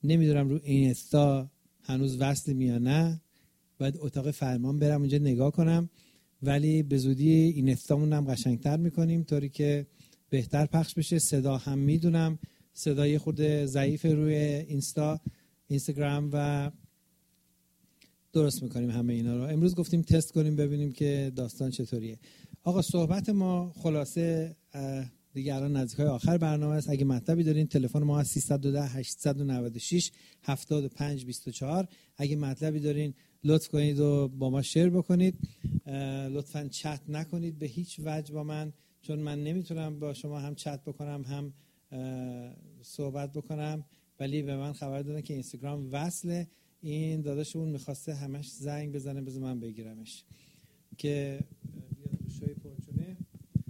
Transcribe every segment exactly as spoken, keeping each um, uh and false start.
نمیدونم رو اینستا هنوز وصل یا نه، باید اتاق فرمان برم اونجا نگاه کنم، ولی به زودی اینستامون هم قشنگتر میکنیم طوری که بهتر پخش بشه. صدا هم میدونم صدای خود ضعیف روی اینستا اینستاگرام و درست میکنیم همه اینا رو. امروز گفتیم تست کنیم ببینیم که داستان چطوریه. آقا صحبت ما خلاصه دیگه الان نزدیکای آخر برنامه است. اگه مطلبی دارین تلفن ما سیصد و ده هشتصد و نود و شش هفتاد و پنج بیست و چهار. اگه مطلبی دارین لطف کنید و با ما شیر بکنید. لطفاً چت نکنید به هیچ وجه با من، چون من نمیتونم با شما هم چت بکنم هم صحبت بکنم، ولی به من خبر دادن که اینستاگرام وصله. این داداشمون میخواسته همش زنگ بزنه، بذار من بگیرمش که بیاد روشوی پرچونه.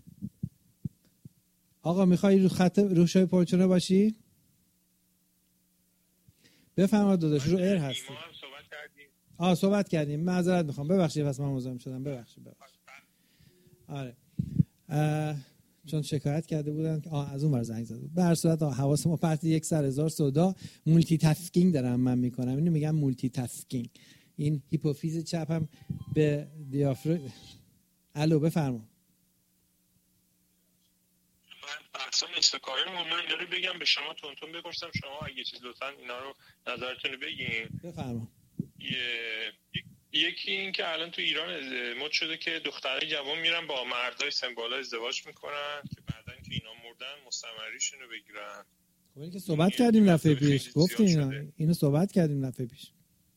آقا میخوای رو خط روشوی پرچونه باشی؟ بفرما داداش، رو ایر هستی. آه صحبت کردیم، معذرت میخوام، ببخشید پس من مزاحم شدم، ببخشید ببخشید. آره چون شکایت کرده بودن که آه از اون ور زنگ زد. به هر صورت حواس ما پرت یک سر هزار سودا. مولتی تاسکینگ دارم من میکنم، اینو میگم مولتی تاسکینگ. این هیپوفیز چپم به دیافراگم. الو بفرما. من بحثم استکاره من داره بگم به شما تون تون بپرسم، شما اگه چیز لطفاً اینا رو نظرتون رو بگین. بفرما. یکی این که الان تو ایران مد شده که دخترای جوان میرن با مردای سنبالا ازدواج میکنن که بعدن که اینا مردن مستمریشون رو بگیرن. خب این که صحبت کردیم دفعه پیش، گفتیم اینا اینو صحبت کردیم دفعه پیش.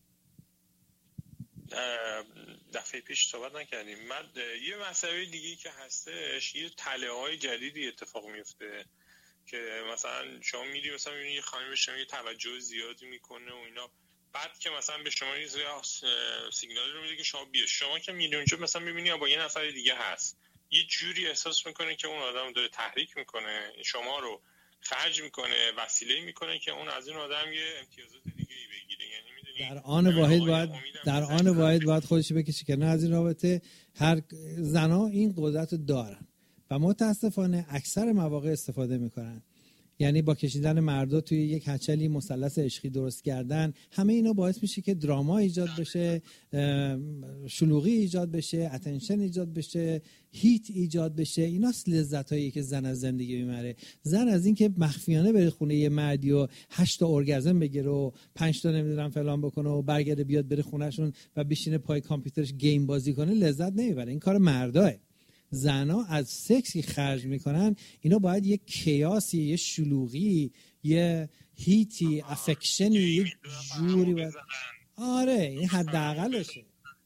دفعه پیش صحبت نکردیم. من یه مسئله دیگه که هستش، یه تله‌های جدیدی اتفاق میفته که مثلا شما میری مثلا میبینی یه خانمی به شما یه توجه زیادی میکنه و اینا، بعد که مثلا به شما یه سیگنال رو میده که شما بیا، شما که میری اونجا مثلا میبینی با یه نفر دیگه هست، یه جوری احساس میکنه که اون آدم داره تحریک میکنه، شما رو خرج میکنه، وسیله میکنه که اون از این آدم یه امتیازات دیگه ای بگیره. یعنی میدونی در آن واحد باید در آن واحد باید خودش بکشه کنار از این رابطه. هر زنا این قدرت رو دارن و متاسفانه اکثر مواقع استفاده میکنن. یعنی با کشیدن مردا توی یک هچلی مثلث عشقی درست کردن، همه اینا باعث میشه که دراما ایجاد بشه، شلوغی ایجاد بشه، اتنشن ایجاد بشه، هیت ایجاد بشه. اینا لذتایی که زن از زندگی میبره. زن از این که مخفیانه بره خونه یه مردی و هشت تا ارگازم بگیره و پنج تا نمیدونم فلان بکنه و برگرده بیاد بره خونهشون و بشینه پای کامپیوترش گیم بازی کنه، لذت نمیبره. این کار مرداه. زنا از سکسی خرج میکنن، اینا باید یه کیاسی، یه شلوغی، یه هیتی، افکشنی، یه جوری باید. آره این حداقلشه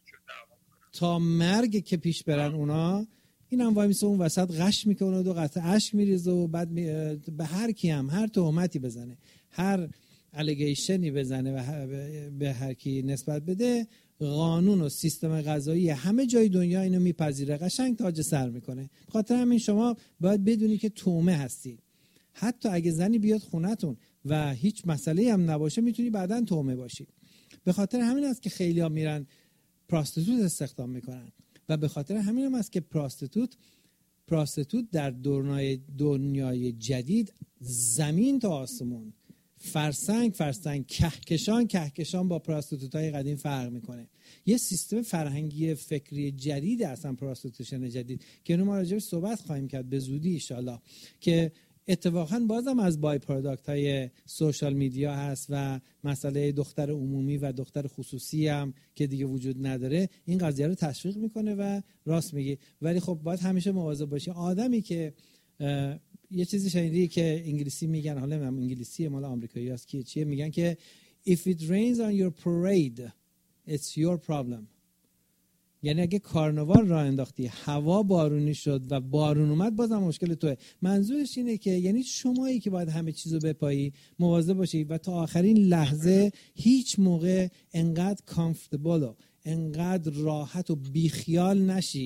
تا مرگ که پیش برن اونا. این هم وای میسه اون وسط غش میکنه و دو قطره اشک میریزه و بعد می... به هر کی هم هر تهمتی بزنه، هر الیگیشنی بزنه و به هر کی نسبت بده، قانون و سیستم قضایی همه جای دنیا اینو میپذیره، قشنگ تاج سر میکنه. بخاطر همین شما باید بدونی که تومه هستی. حتی اگه زنی بیاد خونتون و هیچ مسئله هم نباشه میتونی بعداً تومه باشی. به خاطر همین است که خیلی‌ها میرن پراستیتوت استخدام میکنن و به خاطر همین هم است که پراستیتوت پراستیتوت در دنیای دنیای جدید زمین تا آسمون، فرسنگ فرسنگ، کهکشان کهکشان با پراستیتوت‌های قدیم فرق میکنه. یه سیستم فرهنگی فکری جدید اصلا پراستیتوشن جدید که اینو ما راجعش صحبت خواهیم کرد به زودی ان شاءالله، که اتفاقا بازم از بای پروداکت های سوشال میدیا هست و مسئله دختر عمومی و دختر خصوصی هم که دیگه وجود نداره این قضیه رو تشویق میکنه و راست میگی. ولی خب باید همیشه مواظب باشی. آدمی که یه چیزی شنیدی که انگلیسی میگن، حالا من انگلیسی مال آمریکایی هست که چیه، میگن که if it rains on your parade it's your problem. یعنی اگه کارناوال راه انداختی، هوا بارونی شد و بارون اومد، بازم مشکل توه. منظورش اینه که یعنی شمایی که باید همه چیزو بپایی، مواظب باشی و تا آخرین لحظه هیچ موقع انقدر کامفورتبل و انقدر راحت و بیخیال نشی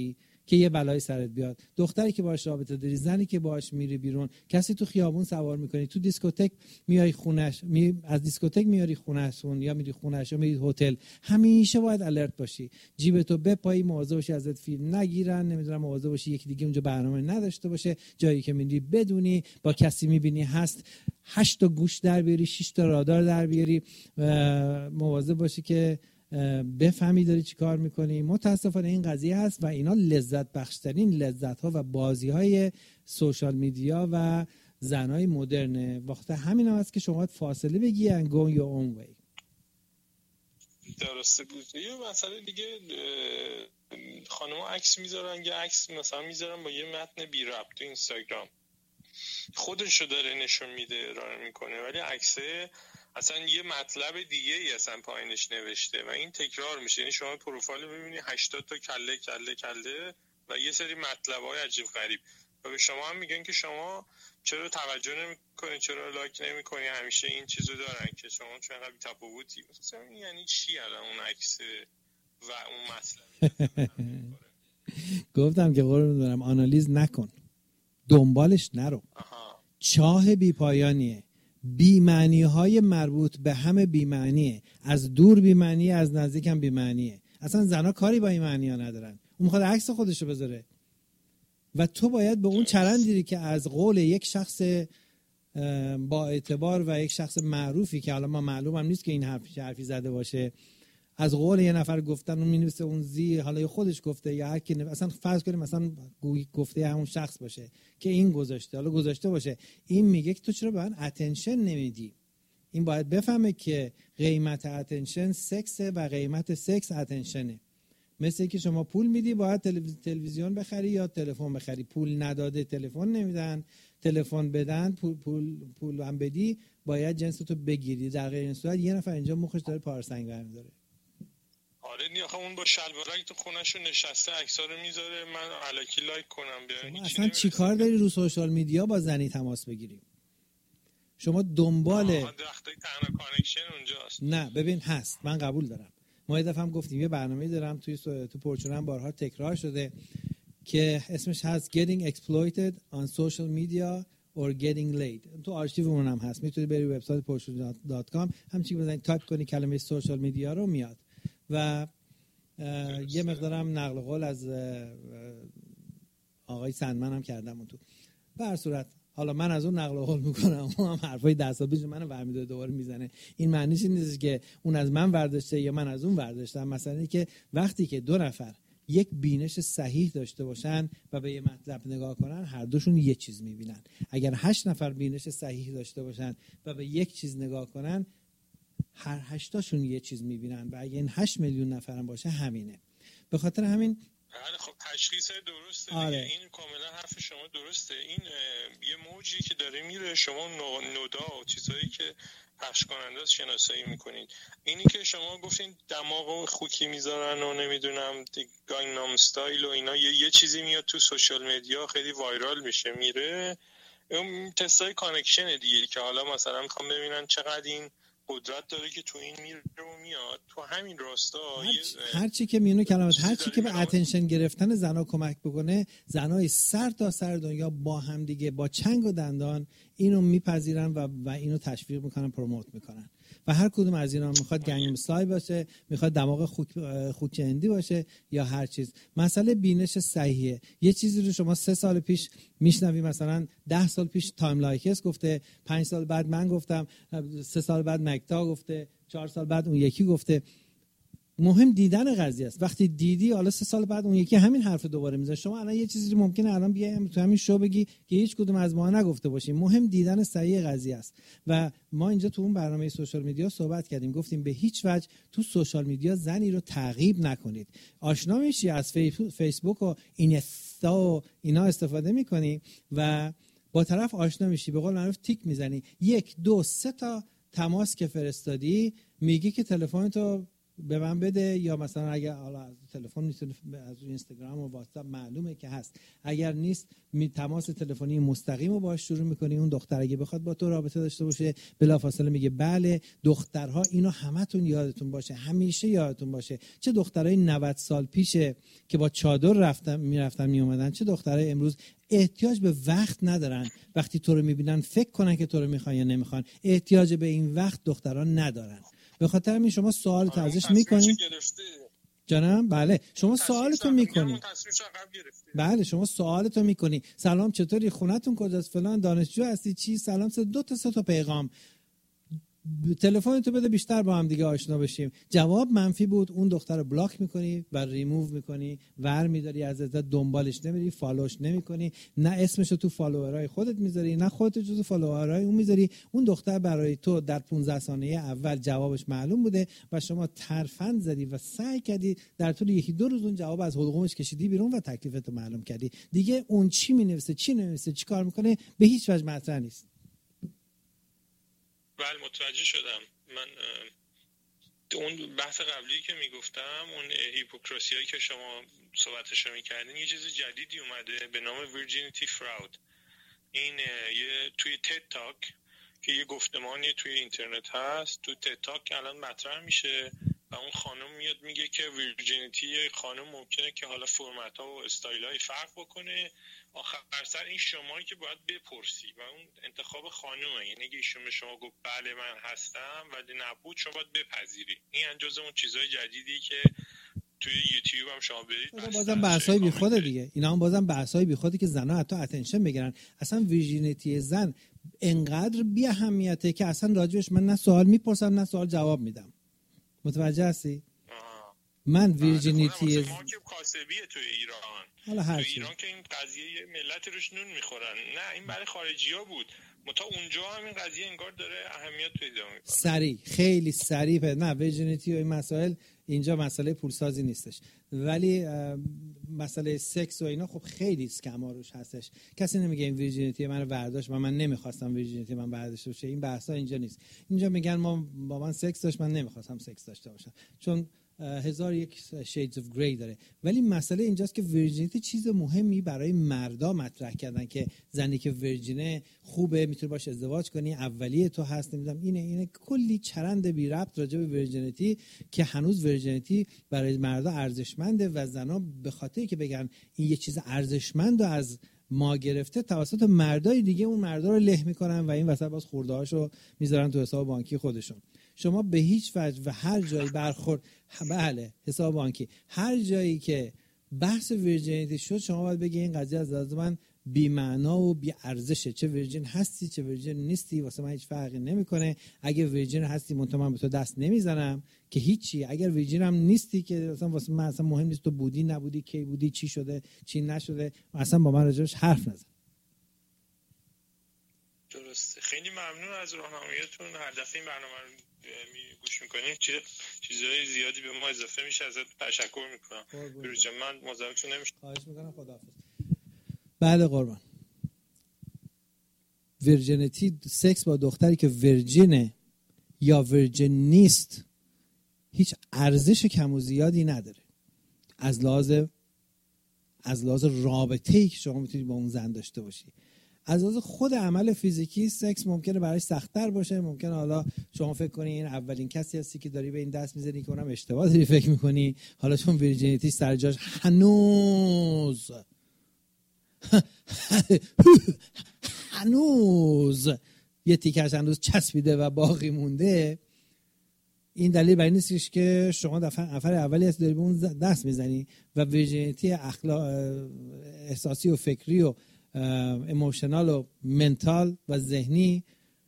که یه بلایی سرت بیاد. دختری که باهاش رابطه داری، زنی که باهاش میری بیرون، کسی تو خیابون سوار میکنی، تو دیسکوتک میای خونش، می... از دیسکوتک میاری خونه‌شون یا میری خونه‌ش یا میری هتل، همیشه باید الرت باشی، جیبتو بپایی، مواظب باشی ازت فیلم نگیرن، نمیدونم مواظب باشی یکی دیگه اونجا برنامه نداشته باشه، جایی که میری بدونی، با کسی میبینی هست هشت تا گوش در بیاری، شش تا رادار در بیاری، مواظب باشی که بفهمی داری چی کار میکنی. متاسفانه این قضیه هست و اینا لذت بخشترین لذت ها و بازی های سوشال میدیا و زنای مدرنه. وقت همین هم هست که شما فاصله بگی and go your own way. درسته بود. یه مسئله دیگه، خانم‌ها عکس میذارن، یه عکس مثلا میذارن با یه متن بی ربط تو اینستاگرام، خودشو داره نشون میده، ارائه میکنه، ولی عکسه اصلا یه مطلب دیگه ای اصلا پایینش نوشته و این تکرار میشه. یعنی شما پروفایل ببینی هشتاد تا کله کله کله و یه سری مطلب‌های عجیب غریب و به شما هم میگن که شما چرا توجه نمی‌کنی، چرا لایک نمی‌کنی، همیشه این چیزو دارن که شما چون انقدر بی‌تفاوتی. مثلا یعنی چی الان اون عکس و اون مطلب؟ گفتم که قربون دارم آنالیز نکن، دنبالش نرو. آها. چاه بی‌پایانیه، بی‌معنی های مربوط به همه بی‌معنیه، از دور بی‌معنیه، از نزدیک هم بی‌معنیه. اصلا زنا کاری با این معنی ها ندارن، اون میخواد عکس خودشو بذاره و تو باید به اون چرندی که از قول یک شخص با اعتبار و یک شخص معروفی که حالا ما معلومم نیست که این حرفی حرفی زده باشه، از قول یه نفر گفتن، اون مینویسه اون زی، حالا خودش گفته یا هر کی، اصلا فرض کنیم مثلا گفته همون شخص باشه که این گذاشته، حالا گذاشته باشه، این میگه که تو چرا به من اتنشن نمیدی. این باید بفهمه که قیمت اتنشن سکسه و قیمت سکس اتنشنه. مثل که شما پول میدی باید تلویزیون بخری یا تلفن بخری، پول نداده تلفن نمیدن، تلفن بدن پول پول پول هم بدی باید جنستو بگیری. در غیر این صورت یه نفر اینجا مخش داره پارسنگ برمی‌داره. آره نیخه اون با شلوارک تو خونه‌شو نشسته عکس‌ها رو میذاره، من الکی لایک کنم بیان. اصلا چی کار داری رو سوشال میدیا با زنی تماس بگیری؟ شما دنبال درختای تنها کانکشن اونجاست. نه ببین هست، من قبول دارم. ما یه دفعه هم گفتیم یه برنامه‌ای دارم توی تو پرچونم بارها تکرار شده که اسمش هست Getting Exploited on Social Media or Getting Laid. تو آرشیومون هم هست، میتونی بری وبسایت پرچون دات کام همچین بزنی تایپ کنی کلمه سوشال میدیا رو میاد و یه مقدارم نقل قول از آقای سندمن هم کردم اون تو. به هر صورت حالا من از اون نقل قول میکنم، اون هم حرفای ده سال پیش منو برمی‌داره دوباره میزنه. این معنیش این نیست که اون از من برداشته یا من از اون برداشتم. مثلا اینه که وقتی که دو نفر یک بینش صحیح داشته باشن و به یه مطلب نگاه کنن، هر دوشون یه چیز میبینن. اگر هشت نفر بینش صحیح داشته باشن و به یک چیز نگاه کنن، هر هشتاشون یه چیز میبینن و اگه این هشت میلیون نفرم باشه همینه. به خاطر همین بله خب تشخیص درسته. آره. این کاملا حرف شما درسته. این یه موجی که داره میره، شما نودا و چیزایی که پخش کننده است شناسایی میکنید. اینی که شما گفتین دماغ خوکی میذارن و نمیدونم گانگنام استایل و اینا، یه, یه چیزی میاد تو سوشال مدیا خیلی وایرال میشه میره، اون تستای کانکشن دیگه که حالا مثلا میخوام ببینن چقدر این قدرت داره که تو این میره و میاد تو همین راستا. هر چی که میونو کلمات، هر چی که به اتنشن گرفتن زنا کمک بکنه، زنای سر تا سر دنیا با هم دیگه با چنگ و دندان اینو میپذیرن و و اینو تشویق میکنن، پروموت میکنن و هر کدوم از اینا میخواد گنگنام استایل باشه، میخواد دماغ خوک خوک هندی باشه یا هر چیز. مسئله بینش صحیحه. یه چیزی رو شما سه سال پیش میشنوی، مثلا ده سال پیش تایم لایکس گفته، پنج سال بعد من گفتم، سه سال بعد مکتا گفته، چهار سال بعد اون یکی گفته. مهم دیدن قضیه است. وقتی دیدی حالا سه سال بعد اون یکی همین حرف دوباره میزنه. شما الان یه چیزی ممکنه الان بیای تو همین شو بگی که هیچ کدوم از ما نگفته باشیم. مهم دیدن صحیح قضیه است و ما اینجا تو اون برنامه سوشال میدیا صحبت کردیم، گفتیم به هیچ وجه تو سوشال میدیا زنی رو تعقیب نکنید. آشنا میشی از فیسبوک و اینستا و اینا استفاده میکنی و با طرف آشنا میشی، به قول معروف تیک میزنی، یک دو سه تا تماس که فرستادی میگی که تلفنتو به من بده، یا مثلا اگر حالا از تلفن میتونه از اینستاگرام و واتساپ معلومه که هست، اگر نیست می تماس تلفنی مستقیم رو باهاش شروع میکنی. اون دختر اگه بخواد با تو رابطه داشته باشه بلافاصله میگه بله. دخترها اینو همتون یادتون باشه، همیشه یادتون باشه، چه دخترای نود سال پیشه که با چادر رفتن میرفتن میومدن، چه دخترای امروز احتیاج به وقت ندارن، وقتی تو رو میبینن فکر کنن که تو رو میخوان یا نمیخوان. احتیاج به این وقت دختران ندارن. به خاطر همین شما سوالتو ازش میکنی. جانم بله، شما سوالتو میکنی. بله شما سوالتو میکنی، سلام چطوری، خونتون کجاست، فلان، دانشجو هستی، چی، سلام، سه دو تا سه تا پیغام، تلفن تو بده بیشتر با هم دیگه آشنا بشیم. جواب منفی بود، اون دختر رو بلاک میکنی و ریموو میکنی، ور میداری از ازت، دنبالش نمیری، فالوش نمیکنی، نه اسمشو تو فالوورای خودت میذاری، نه خودت جزو فالوورای اون میذاری. اون دختر برای تو در پانزده ثانیه اول جوابش معلوم بوده و شما ترفند زدی و سعی کردی در طول یکی دو روز اون جواب از حلقومش کشیدی بیرون و تکلیفتو معلوم کردی. دیگه اون چی مینویسه، چی نمی‌نویسه، چی کار میکنه به هیچ وجه مطرح نیست. بله متوجه شدم. من اون بحث قبلی که میگفتم، اون هیپوکراسی هایی که شما صحبتش رو میکردین، یه چیز جدیدی اومده به نام ویرجینیتی فراود. این یه توی تد تاک که یه گفتمانی توی اینترنت هست، توی تد تاک الان مطرح میشه و اون خانم میاد میگه که ویرجینیتی خانم ممکنه که حالا فرمت ها و استایل های فرق بکنه، آخر سر این شمایی که باید بپرسی و اون انتخاب خانومه. یعنی اگه ایشون به شما گفت بله من هستم ولی نبود، شما باید بپذیری. این جزء اون چیزهای جدیدی که توی یوتیوب هم شما برید بازم بحثای بی خوده دیگه. اینا هم بازم بحثای بی خوده که زنا حتی اتنشن بگیرن. اصلا ویرجینیتی زن انقدر بی اهمیته که اصلا راجبش من نه سوال میپرسم نه سوال جواب میدم. متوجه هستی؟ آه. من ویرجینیتی ما که کاسبیه توی ایران، حالا هر توی ایران که این قضیه ملت روش نون میخورن، نه این برای خارجی‌ها بود، متا اونجا هم این قضیه انگار داره اهمیت پیدا میکنه. سریع، خیلی سریع. نه ویرجینیتی و این مسائل اینجا مسئله پولسازی نیستش، ولی مسئله سکس و اینا خب خیلی اسکما روش هستش. کسی نمیگه این ویرجینیتی من رو برداشت و من نمیخواستم ویرجینیتی من برداشته بشه. این بحثا اینجا نیست. اینجا میگن ما با من سکس داشت، من نمیخواستم سکس داشته باشم، چون هزار یک شیدز اف گری داره. ولی مسئله اینجاست که ویرجینیتی چیز مهمی برای مردا مطرح کردن که زنی که ویرجینه خوبه، میتونی باش ازدواج کنی، اولیه تو هست، نمیدونم اینه اینه کلی چرند بی ربط راجع به ویرجینیتی که هنوز ویرجینیتی برای مردا ارزشمنده و زنا به خاطری که بگن این یه چیز ارزشمند و از ما گرفته توسط مردای دیگه اون مردا رو له میکنن و این وسط باز خورده‌هاشو میذارن تو حساب بانکی خودشون. شما به هیچ وجه و هر جایی برخورد، بله حساب بانکی، هر جایی که بحث ویرجینیتی شد شما باید بگی این قضیه از نظر من بی معنا و بی ارزشه. چه ویرجین هستی چه ویرجین نیستی واسه من هیچ فرقی نمیکنه. اگه ویرجین هستی منتها من به تو دست نمیزنم که هیچی. اگر ویرجین هم نیستی که اصلا واسه من اصلا مهم نیست تو بودی نبودی، کی بودی، چی شده چی نشده، اصلا با من راجعش حرف نزن. درسته. خیلی ممنون از راهنماییتون. هر دفعه این برنامه رو گوش میکنیم چیز چیزای زیادی به ما اضافه میشه. ازت تشکر میکنم. پیروز جان من مزاحمتون نمیشم. خواهش میکنم. خداحافظ. بله قربان. ویرجینیتی، سکس با دختری که ویرجینه یا ویرجین نیست هیچ ارزش کم و زیادی نداره از لحاظ از لحاظ رابطه‌ای که شما میتونید با اون زن داشته باشی. از لحاظ خود عمل فیزیکی سکس ممکنه برای سخت‌تر باشه. ممکنه حالا شما فکر کنی این اولین کسی هستی که داری به این دست میزنی که اونم اشتباه داری فکر میکنی. حالا چون ویرجینیتی سر جاش هنوز هنوز یه تیکش هنوز چسبیده و باقی مونده، این دلیل بر این نیستش که شما دفعه نفر اولی هستی داری به اون دست میزنی. و ویرجینیتی اخلاق احساسی و فکری و ایموشنال و منتال و ذهنی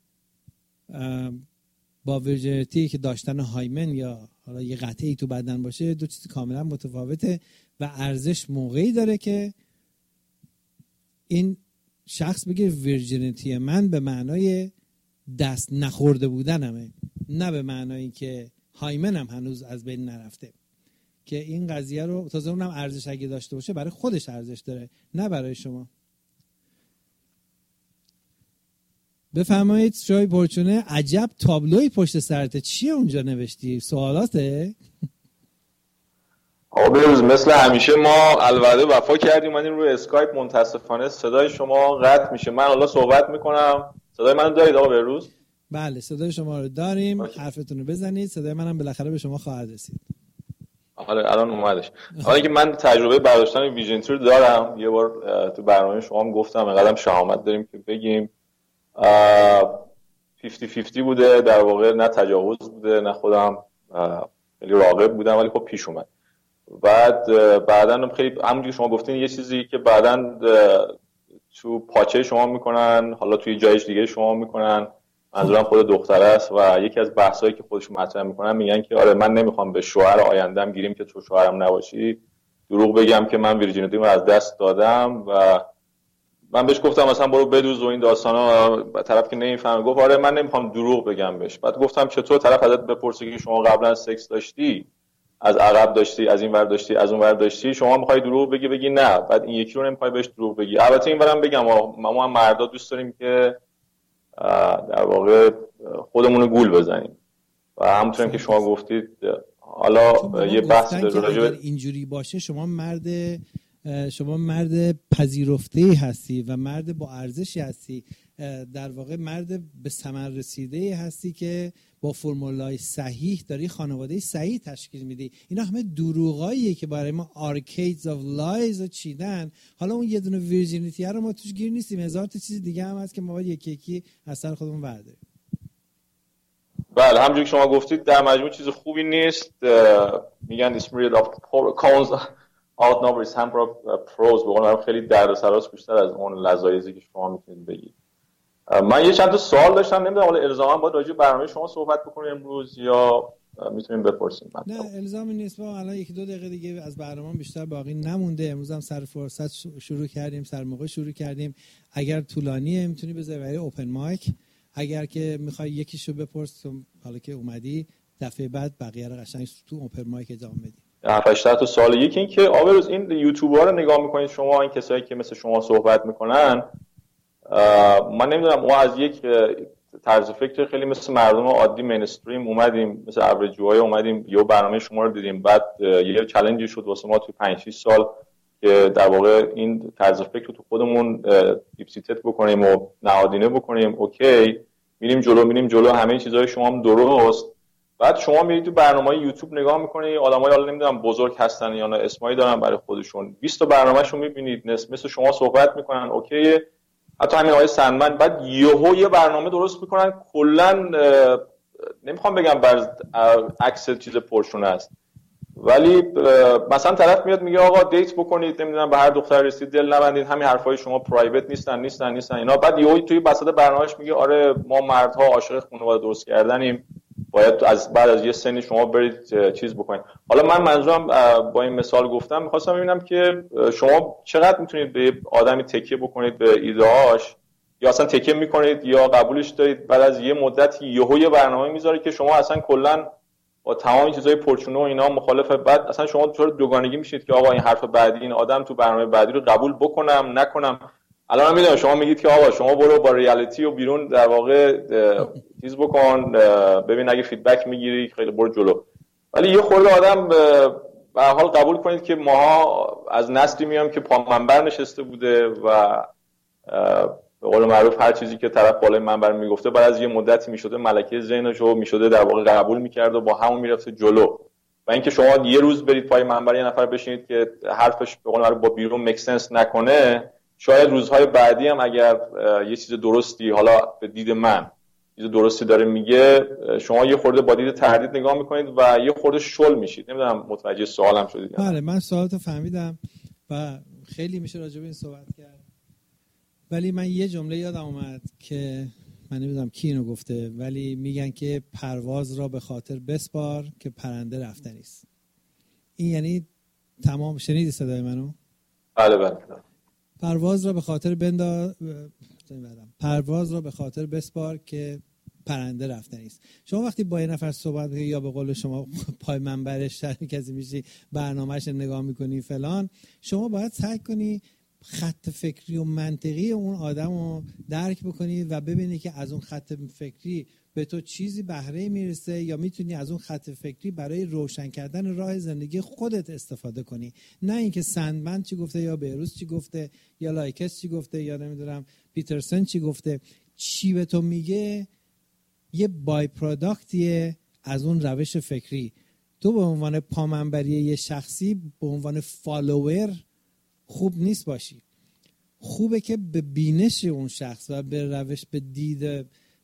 با ویرجینیتی که داشتن هایمن یا حالا یه قطعی تو بدن باشه دو چیز کاملا متفاوته و ارزش موقعی داره که این شخص بگه ویرجینیتی من به معنای دست نخورده بودنمه، نه به معنایی که هایمنم هنوز از بین نرفته. که این قضیه رو تازه اونم ارزش اگه داشته باشه برای خودش ارزش داره نه برای شما. بفرمایید شای پرچونه. عجب تابلوی پشت سرته، چیه اونجا نوشتی؟ سوالاته؟ آقا بروز مثل همیشه ما الوعده وفا کردیم، اومدیم روی اسکایپ، متاسفانه صدای شما قطع میشه. من حالا صحبت میکنم. صدای منو دارید آقا بروز؟ بله صدای شما رو داریم. حرفتون رو بزنید، صدای منم بالاخره به شما خواهد رسید. حالا الان اومدش. حالا که من تجربه برداشتن ویژن تور دارم، یه بار تو برنامه شما هم گفتم اینقدرم شهامت داریم که بگیم پنجاه پنجاه بوده در واقع، نه تجاوز بوده نه خودم خیلی راغب بودم ولی خب پیش اومد. بعد بعدن خیلی همونجوری شما گفتین یه چیزی که بعدن تو پاچه شما میکنن، حالا توی جایش دیگه شما میکنن، منظورم خود دختره است و یکی از بحثایی که خودشون مطرح میکنن میگن که آره من نمیخوام به شوهر آیندهم گیریم که تو شوهرم نباشی دروغ بگم که من ویرجینیتیمو از دست دادم. و من بهش گفتم مثلا برو بدوز و این داستانا، طرف که نمیفهمه گفت آره من نمیخوام دروغ بگم بهش. بعد گفتم چطور؟ طرف ازت بپرسه که شما قبلا سکس داشتی، از عقب داشتی، از این ور داشتی، از اون ور داشتی، شما میخوای دروغ بگی بگی نه، بعد این یکی رو نمیخوای بهش دروغ بگی. البته اینورم بگم ما هم مردا دوست داریم که در واقع خودمون رو گول بزنیم و همونطور که شما گفتید حالا یه بحث راجع به اینجوری باشه شما مرد شما مرد پذیرفته‌ای هستی و مرد با ارزشی هستی، در واقع مرد به ثمر رسیده‌ای هستی که با فرمولای صحیح داری خانواده صحیح تشکیل میدی. اینا همه دروغاییه که برای ما آرکیدز آف لایز رو چیدن. حالا اون یه دونه ویرجینیتی رو ما توش گیر نیستیم، هزار تا چیز دیگه هم هست که ما باید یکی یکی از سر خودمون برداریم. بله همونجوری که شما گفتید در مجموع چیز خوبی نیست. میگن this period of cons outnumbers hamper pros، به قول خیلی دردسراست بیشتر از اون لذایزی که شما میتونید بگید. من یه چند تا سوال داشتم، نمیدونم حالا الزاما باید راجع به برنامه شما صحبت بکنیم امروز یا میتونیم بپرسیم؟ نه الزامی نیست، ما الان یکی دو دقیقه دیگه از برنامه بیشتر باقی نمونده. امروز هم سر فرصت شروع کردیم، سر موقع شروع کردیم. اگر طولانیه میتونی بذاری برای اوپن مایک، اگر که میخوای یکیشو بپرس حالا که اومدی دفعه بعد بقیه رو قشنگ تو اوپن مایک ادامه بدیم. هفت هشت تا سوال. یکی این که آبروز این یوتیوبرها رو نگاه میکنید شما، این کسایی که مثل شما صحبت میکنن، من نمیدونم ما از یک طرز فکر خیلی مثل مردم عادی مینستریم اومدیم، مثل اوریجوهای اومدیم یه برنامه شما رو دیدیم، بعد یه چالنجی شد واسه ما تو پنج شش سال که در واقع این طرز فکر رو تو خودمون دیپسیتت بکنیم و نهادینه بکنیم. اوکی میریم جلو میریم جلو، همه چیزای شما هم درست. بعد شما میرید تو برنامه‌های یوتیوب نگاه میکنید، آدمای حالا نمیدونم بزرگ هستن یا نه اسمایی دارن برای خودشون، بیست تا برنامه‌شو میبینید مثل شما صحبت میکنن، اوکی. حتی همین آقای سندمن بعد یهو یه برنامه درست میکنن کلا نمیخوام بگم بر عکس چیز پرشونه است، ولی مثلا طرف میاد میگه آقا دیت بکنید، نمیدونم به هر دختر رسید دل نبندید، همین حرفای شما پرایوت نیستن نیستن نیستن اینا. بعد یهو توی وسط برنامه‌اش میگه آره ما مردها عاشق خانواده درست کردنیم، باید از بعد از یه سنی شما برید چیز بکنید. حالا من منظورم با این مثال گفتم می‌خواستم ببینم که شما چقدر میتونید به آدمی تکیه بکنید به ایده‌هاش، یا اصلا تکیه میکنید یا قبولش دارید بعد از یه مدتی یهو یه برنامه میذاره که شما اصلا کلا با تمام چیزای پرچونه و اینا مخالفه، بعد اصلا شما طور دوگانگی میشید که آقا این حرف بعدی این آدم تو برنامه بعدی رو قبول بکنم نکنم. الان من میدونم شما میگید که آقا شما برو با ریالیتی و بیرون در واقع چیز بکن ببین اگه فیدبک میگیری خیلی برو جلو، ولی یه خورده آدم به هر حال قبول کنید که ماها از نسلی میام که پا منبر نشسته بوده و به قول معروف هر چیزی که طرف بالای منبر میگفته بعد از یه مدتی میشده ملکه ذهنشو میشده در واقع قبول میکرد و با همون میرفته جلو. و اینکه شما یه روز برید پای منبر یه نفر بشینید که حرفش به قول معروف با بیرون میک سنس نکنه، شاید روزهای بعدی هم اگر یه چیز درستی حالا به دید من چیز درستی داره میگه شما یه خورده با دید تردید نگاه میکنید و یه خورده شل میشید. نمیدونم متوجه سوالم شدید؟ بله من سوالتو فهمیدم و خیلی میشه راجع به این صحبت کرد، ولی من یه جمله یادم اومد که من نمیدونم کی اینو گفته، ولی میگن که پرواز را به خاطر بسپار که پرنده رفتنی است. این یعنی تمام. شنیدی صدای منو؟ بله بله. پرواز را به خاطر بندا پرواز را به خاطر بسپار که پرنده رفتنی است. شما وقتی با یه نفر صحبت می‌کنی یا به قول شما پای منبرش شریک کسی میشی برنامه‌اش نگاه می‌کنی فلان، شما باید سعی کنی خط فکری و منطقی اون آدم رو درک بکنی و ببینی که از اون خط فکری به تو چیزی بهره میرسه یا میتونی از اون خط فکری برای روشن کردن راه زندگی خودت استفاده کنی. نه اینکه سندمن چی گفته یا بیروس چی گفته یا لایکس چی گفته یا نمیدونم پیترسن چی گفته. چی به تو میگه یه بای پروداکتیه از اون روش فکری. تو به عنوان پامنبری یه شخصی، به عنوان فالوور خوب نیست باشی. خوبه که به بینش اون شخص و به روش، به دید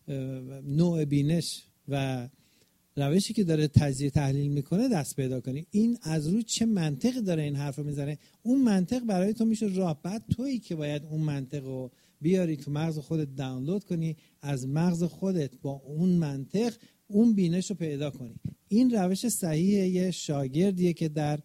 نوع بینش و روشی که داره تجزیه تحلیل میکنه دست پیدا کنی. این از رو چه منطقی داره این حرف رو میزنه، اون منطق برای تو میشه راه. بعد تویی که باید اون منطق رو بیاری تو مغز خودت دانلود کنی، از مغز خودت با اون منطق اون بینش رو پیدا کنی. این روش صحیحه. یه شاگردیه که در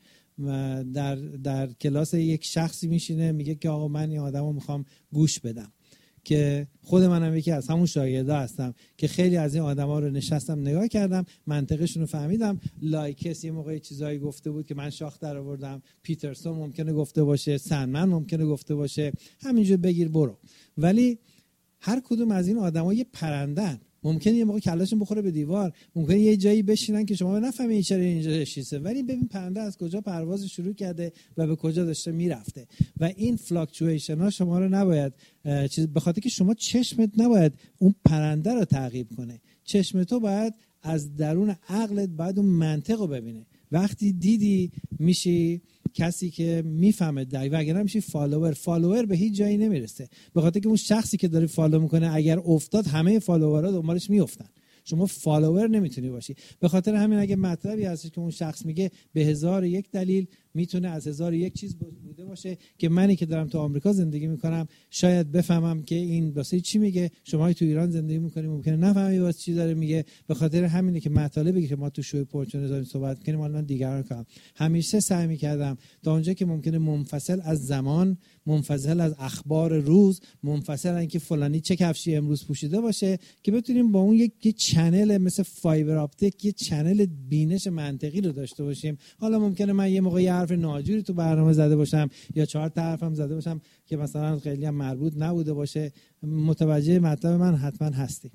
در در کلاس یک شخصی میشینه میگه که آقا من این آدمو میخوام گوش بدم، که خود منم یکی از همون شاگردا هستم که خیلی از این آدما رو نشستم نگاه کردم، منطقشون رو فهمیدم. لایکس یه موقعی چیزایی گفته بود که من شاخ در آوردم، پیترسون ممکنه گفته باشه، سندمن ممکنه گفته باشه، همینجور بگیر برو. ولی هر کدوم از این آدما یه پرندن، ممکنه یه موقع کلاشون بخوره به دیوار، ممکنه یه جایی بشینن که شما نفهمید چرا اینجا نشسته، ولی ببین پرنده از کجا پرواز شروع کرده و به کجا داشته میرفته. و این فلاکچویشن ها شما رو نباید چیز، به خاطر که شما چشمت نباید اون پرنده رو تعقیب کنه، چشم تو باید از درون عقلت باید اون منطق رو ببینه. وقتی دیدی میشی کسی که میفهمه دقیقاً، وگرنه میشی فالوور. فالوور به هیچ جایی نمیرسه، به خاطر که اون شخصی که داره فالو میکنه اگر افتاد همه فالوورها دنبالش میافتن. شما فالوور نمیتونی باشی. به خاطر همین اگه مطلبی هست که اون شخص میگه به هزار یک دلیل میتونه از هزار یک چیز بوده باشه که منی که دارم تو آمریکا زندگی میکنم شاید بفهمم که این واسه چی میگه، شما تو ایران زندگی میکنی ممکنه نفهمی واسه چی داره میگه. به خاطر همینه که مطالبی که ما تو شو پورچون داریم صحبت میکنیم حالا من دیگران کنم، همیشه سعی میکردم تا اونجا که ممکنه منفصل از زمان، منفصل از اخبار روز، منفصل اینکه فلانی چه کفشی امروز پوشیده باشه، که بتونیم با اون یک چنل مثل فایبر آپتیک، یه چنل بینش منطقی رو داشته باشیم. حالا ممکنه من یه موقع یه حرف ناجوری تو برنامه زده باشم یا چهار تا حرفم زده باشم که مثلا خیلی هم مربوط نبوده باشه. متوجه مطلب من حتما هستی.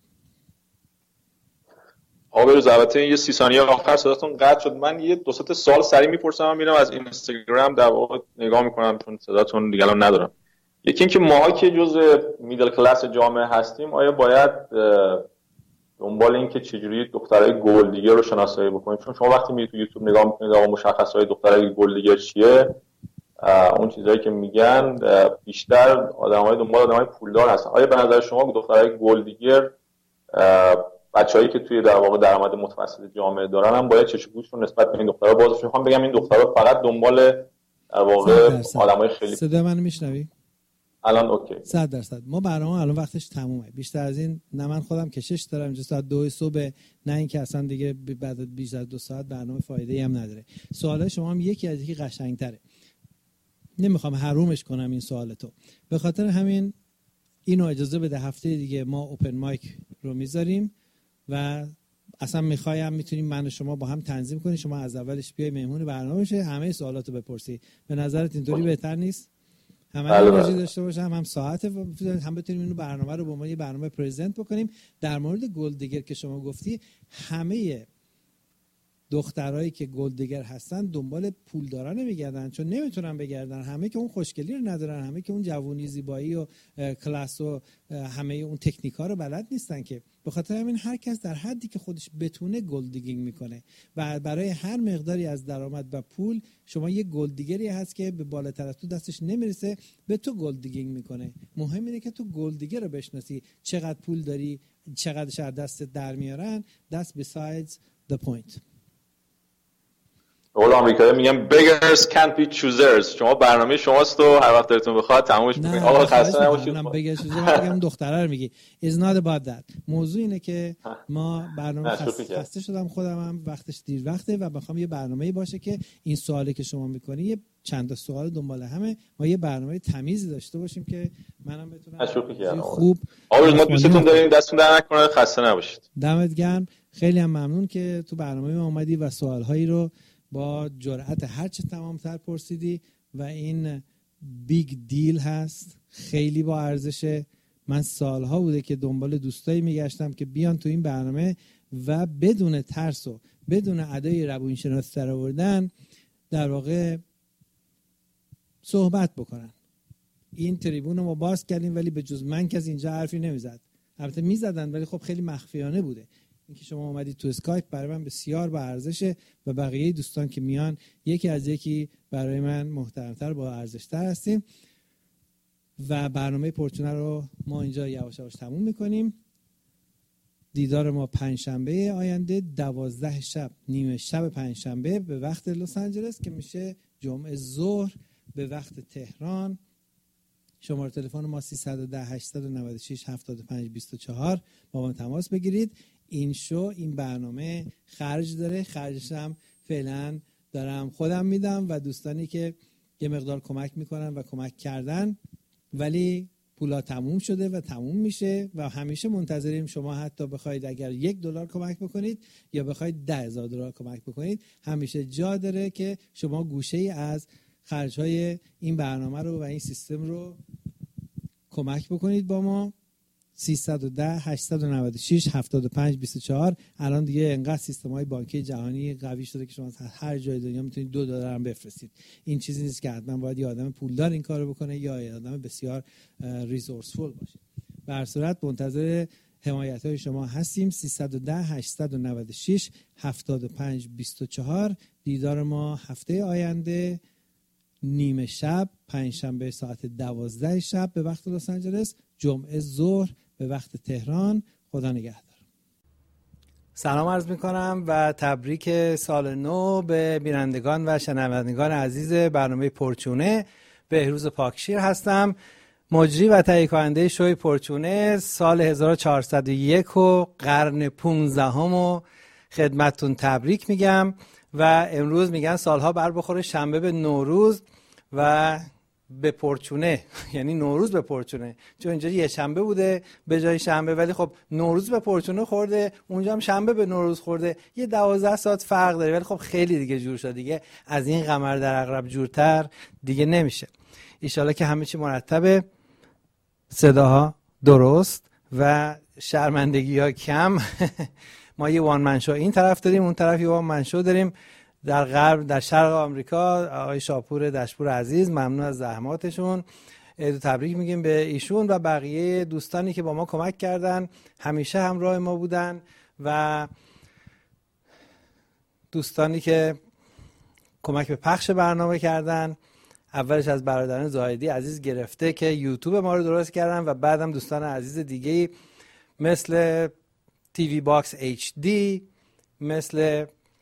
آقا بروز البته یه سی ثانیه آخر صداتون قطع شد. من یه دو سه سوال سریع میپرسم، میرم از اینستاگرام در واقع نگاه میکنم چون صداتون دیگه الان ندارم. یکی اینکه ماها که جزء میدل کلاس جامعه هستیم آیا باید دنبال این که چجوری دخترای گل دیگر رو شناسایی بکنیم؟ چون شما وقتی میرید تو یوتیوب نگاه میکنید آقا مشخصای دخترای گل دیگر چیه، اون چیزایی که میگن بیشتر آدمای دنبال آدمای پولدار هستن. آیا به نظر شما دخترای گل دیگر بچه‌هایی که توی در واقع درآمد متوسط جامعه دارن هم باید چشم‌گوش رو نسبت به این دخترها بازش؟ میخوام بگم این دخترها فقط دنبال در واقع آدمای خیلی. صدا منو میشنوی؟ الان اوکی. صد درصد. ما برنامه الان وقتش تمومه. بیشتر از این نه من خودم کشش دارم اینجا ساعت دو صبح، نه اینکه اصلا دیگه بعد بیشتر از دو ساعت برنامه فایده‌ای هم نداره. سوالای شما هم یکی از یکی قشنگ‌تره. نمیخوام حرومش کنم این سوالتو. به خاطر همین اینو اجازه بده هفته دیگه ما اوپن مایک رو میذاریم و اصلا میخوایم میتونیم من و شما با هم تنظیم کنیم، شما از اولش بیای مهمون برنامه بشه، همه سوالاتو بپرسی. به نظرت اینطوری بهتر نیست؟ همه انرژی داشته باشم، هم ساعت، هم بتونیم اینو برنامه رو با ما یه برنامه پرزنت بکنیم. در مورد گلد دیگر که شما گفتی، همه دخترایی که گلد دیگر هستن دنبال پولدارا نمیگردن، چون نمیتونن بگردن. همه که اون خوشگلی رو ندارن، همه که اون جوونی زیبایی و کلاس و همه اون تکنیکا رو بلد نیستن که. به خاطر همین هر کس در حدی که خودش بتونه گلد دیگینگ میکنه و برای هر مقداری از درآمد و پول شما یه گلد دیگری هست که به بالاتر از تو دستش نمیرسه، به تو گلد دیگینگ میکنه. مهم اینه که تو گلد دیگر رو بشناسی، چقدر پول داری، چقدر شر دستت در میارن. That's besides the point. اول آمریکایی میگن beggars can't be choosers. شما برنامه شماست و هر وقت دلتون بخواد تمومش میکنید. آقا خسته نباشید. من beggars choosers میگم دختره رو میگی. It's not about that. موضوع اینه که ما برنامه خسته, خسته شدم خودم هم، وقتش دیر وقته و بخوام یه برنامه‌ای باشه که این سوالی که شما میکنی یه چند تا سوال دنبال همه، ما یه برنامه تمیزی داشته باشیم که منم بتونم خوب. آقا ما دوستتون داریم، دستتون در نکنه، خسته نباشید. دمت گرم. خیلی هم ممنون که تو برنامه ما اومدی و سوال‌هایی رو با جرأت هر چه تمام‌تر پرسیدی و این بیگ دیل هست، خیلی با ارزشه. من سالها بوده که دنبال دوستایی میگشتم که بیان تو این برنامه و بدون ترس و بدون ادای روانشناسی در آوردن در واقع صحبت بکنن. این تریبون رو ما باز کردیم ولی به جز من کسی اینجا حرفی نمیزد. البته میزدن ولی خب خیلی مخفیانه بوده. اینکه شما اومدید تو اسکایپ برای من بسیار با ارزشه و بقیه دوستان که میان یکی از یکی برای من محترمتر با ارزشتر هستیم. و برنامه پرچونه رو ما اینجا یواش یواش تموم میکنیم. دیدار ما پنجشنبه آینده دوازده شب، نیمه شب پنجشنبه به وقت لس آنجلس که میشه جمعه ظهر به وقت تهران. شماره تلفن ما سیصد و ده هشتصد و نود و شش هفتاد و پنج بیست و چهار با ما تماس بگیرید. این شو این برنامه خرج داره، خرجش هم فعلا دارم خودم میدم و دوستانی که یه مقدار کمک میکنن و کمک کردن، ولی پولا تموم شده و تموم میشه و همیشه منتظریم شما حتی بخواید اگر یک دلار کمک بکنید یا بخواید ده هزار دلار کمک بکنید، همیشه جا داره که شما گوشه ای از خرجهای این برنامه رو و این سیستم رو کمک بکنید با ما. سیصد و ده هشتصد و نود و شش هفتاد و پنج بیست و چهار. الان دیگه انقدر سیستم‌های بانکی جهانی قوی شده که شما از هر جای دنیا میتونید دو دلار هم بفرستید. این چیزی نیست که حتما باید یه آدم پولدار این کارو بکنه یا یه آدم بسیار ریسورسفول باشه. به هر صورت منتظر حمایت‌های شما هستیم. سیصد و ده هشتصد و نود و شش هفتاد و پنج بیست و چهار. دیدار ما هفته آینده نیمه شب، پنجشنبه ساعت دوازده شب به وقت لس آنجلس، جمعه ظهر به وقت تهران. خدا نگهدار. سلام عرض میکنم و تبریک سال نو به بینندگان و شنوندگان عزیز برنامه پرچونه. بهروز پاکشیر هستم، مجری و تهیه کننده شوی پرچونه. سال هزار و چهارصد و یک و قرن پانزدهم و خدمتتون تبریک میگم و امروز میگن سالها بر بخوره شنبه به نوروز و به پرچونه، یعنی نوروز به پرچونه، چون اینجا یه شنبه بوده به جای شنبه، ولی خب نوروز به پرچونه خورده، اونجا هم شنبه به نوروز خورده، یه دوازده ساعت فرق داره، ولی خب خیلی دیگه جور شد. دیگه از این قمر در عقرب جورتر دیگه نمیشه. ایشالا که همه چی مرتبه، صداها درست و شرمندگی ها کم. ما یه وان من شو این طرف داریم، اون طرف یه وان من شو داریم. در غرب، در شرق آمریکا آقای شاپور دشپور عزیز، ممنون از زحماتشون. عید و تبریک میگیم به ایشون و بقیه دوستانی که با ما کمک کردن، همیشه همراه ما بودن و دوستانی که کمک به پخش برنامه کردن. اولش از برادران زاهدی عزیز گرفته که یوتیوب ما رو درست کردن و بعدم دوستان عزیز دیگه مثل تی وی باکس اچ دی، مثل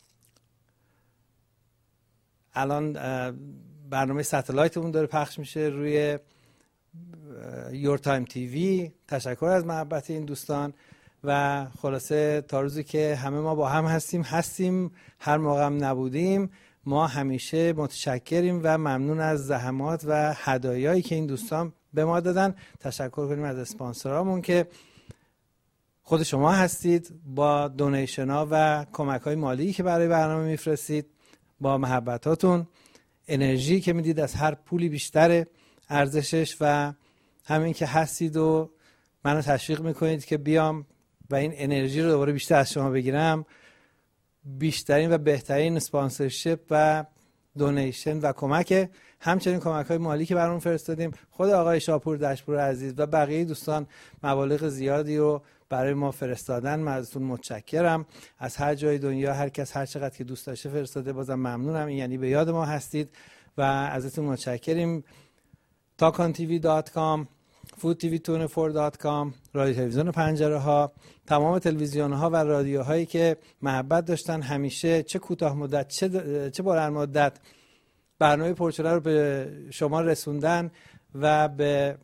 الان برنامه ستلایتمون داره پخش میشه روی یور تایم تی وی. تشکر از محبت این دوستان و خلاصه تا روزی که همه ما با هم هستیم هستیم، هر موقع هم نبودیم ما همیشه متشکریم و ممنون از زحمات و هدایایی که این دوستان به ما دادن. تشکر کنیم از اسپانسرامون که خود شما هستید، با دونیشن ها و کمک های مالی که برای برنامه میفرستید، با محبتاتون، انرژی که میدید از هر پولی بیشتره ارزشش و همین که هستید و منو تشویق میکنید که بیام و این انرژی رو دوباره بیشتر از شما بگیرم. بیشترین و بهترین اسپانسرشیپ و دونیشن و کمک، همچنین کمک های مالی که برامون فرستادیم. خود آقای شاپور دشپور عزیز و بقیه دوستان مبالغ زیادی رو برای ما فرستادن. من ازتون متشکرم. از هر جای دنیا هر کس هر چقدر که دوست داشته فرستاده، بازم ممنونم. این یعنی به یاد ما هستید و ازتون متشکریم. تاکان تی وی دات کام، فود تی وی بیست و چهار دات کام، رادیو تلویزیون پنجره ها، تمام تلویزیون ها و رادیوهایی که محبت داشتن همیشه چه کوتاه مدت چه چه بلند مدت برنامه پرچونه رو به شما رسوندن و به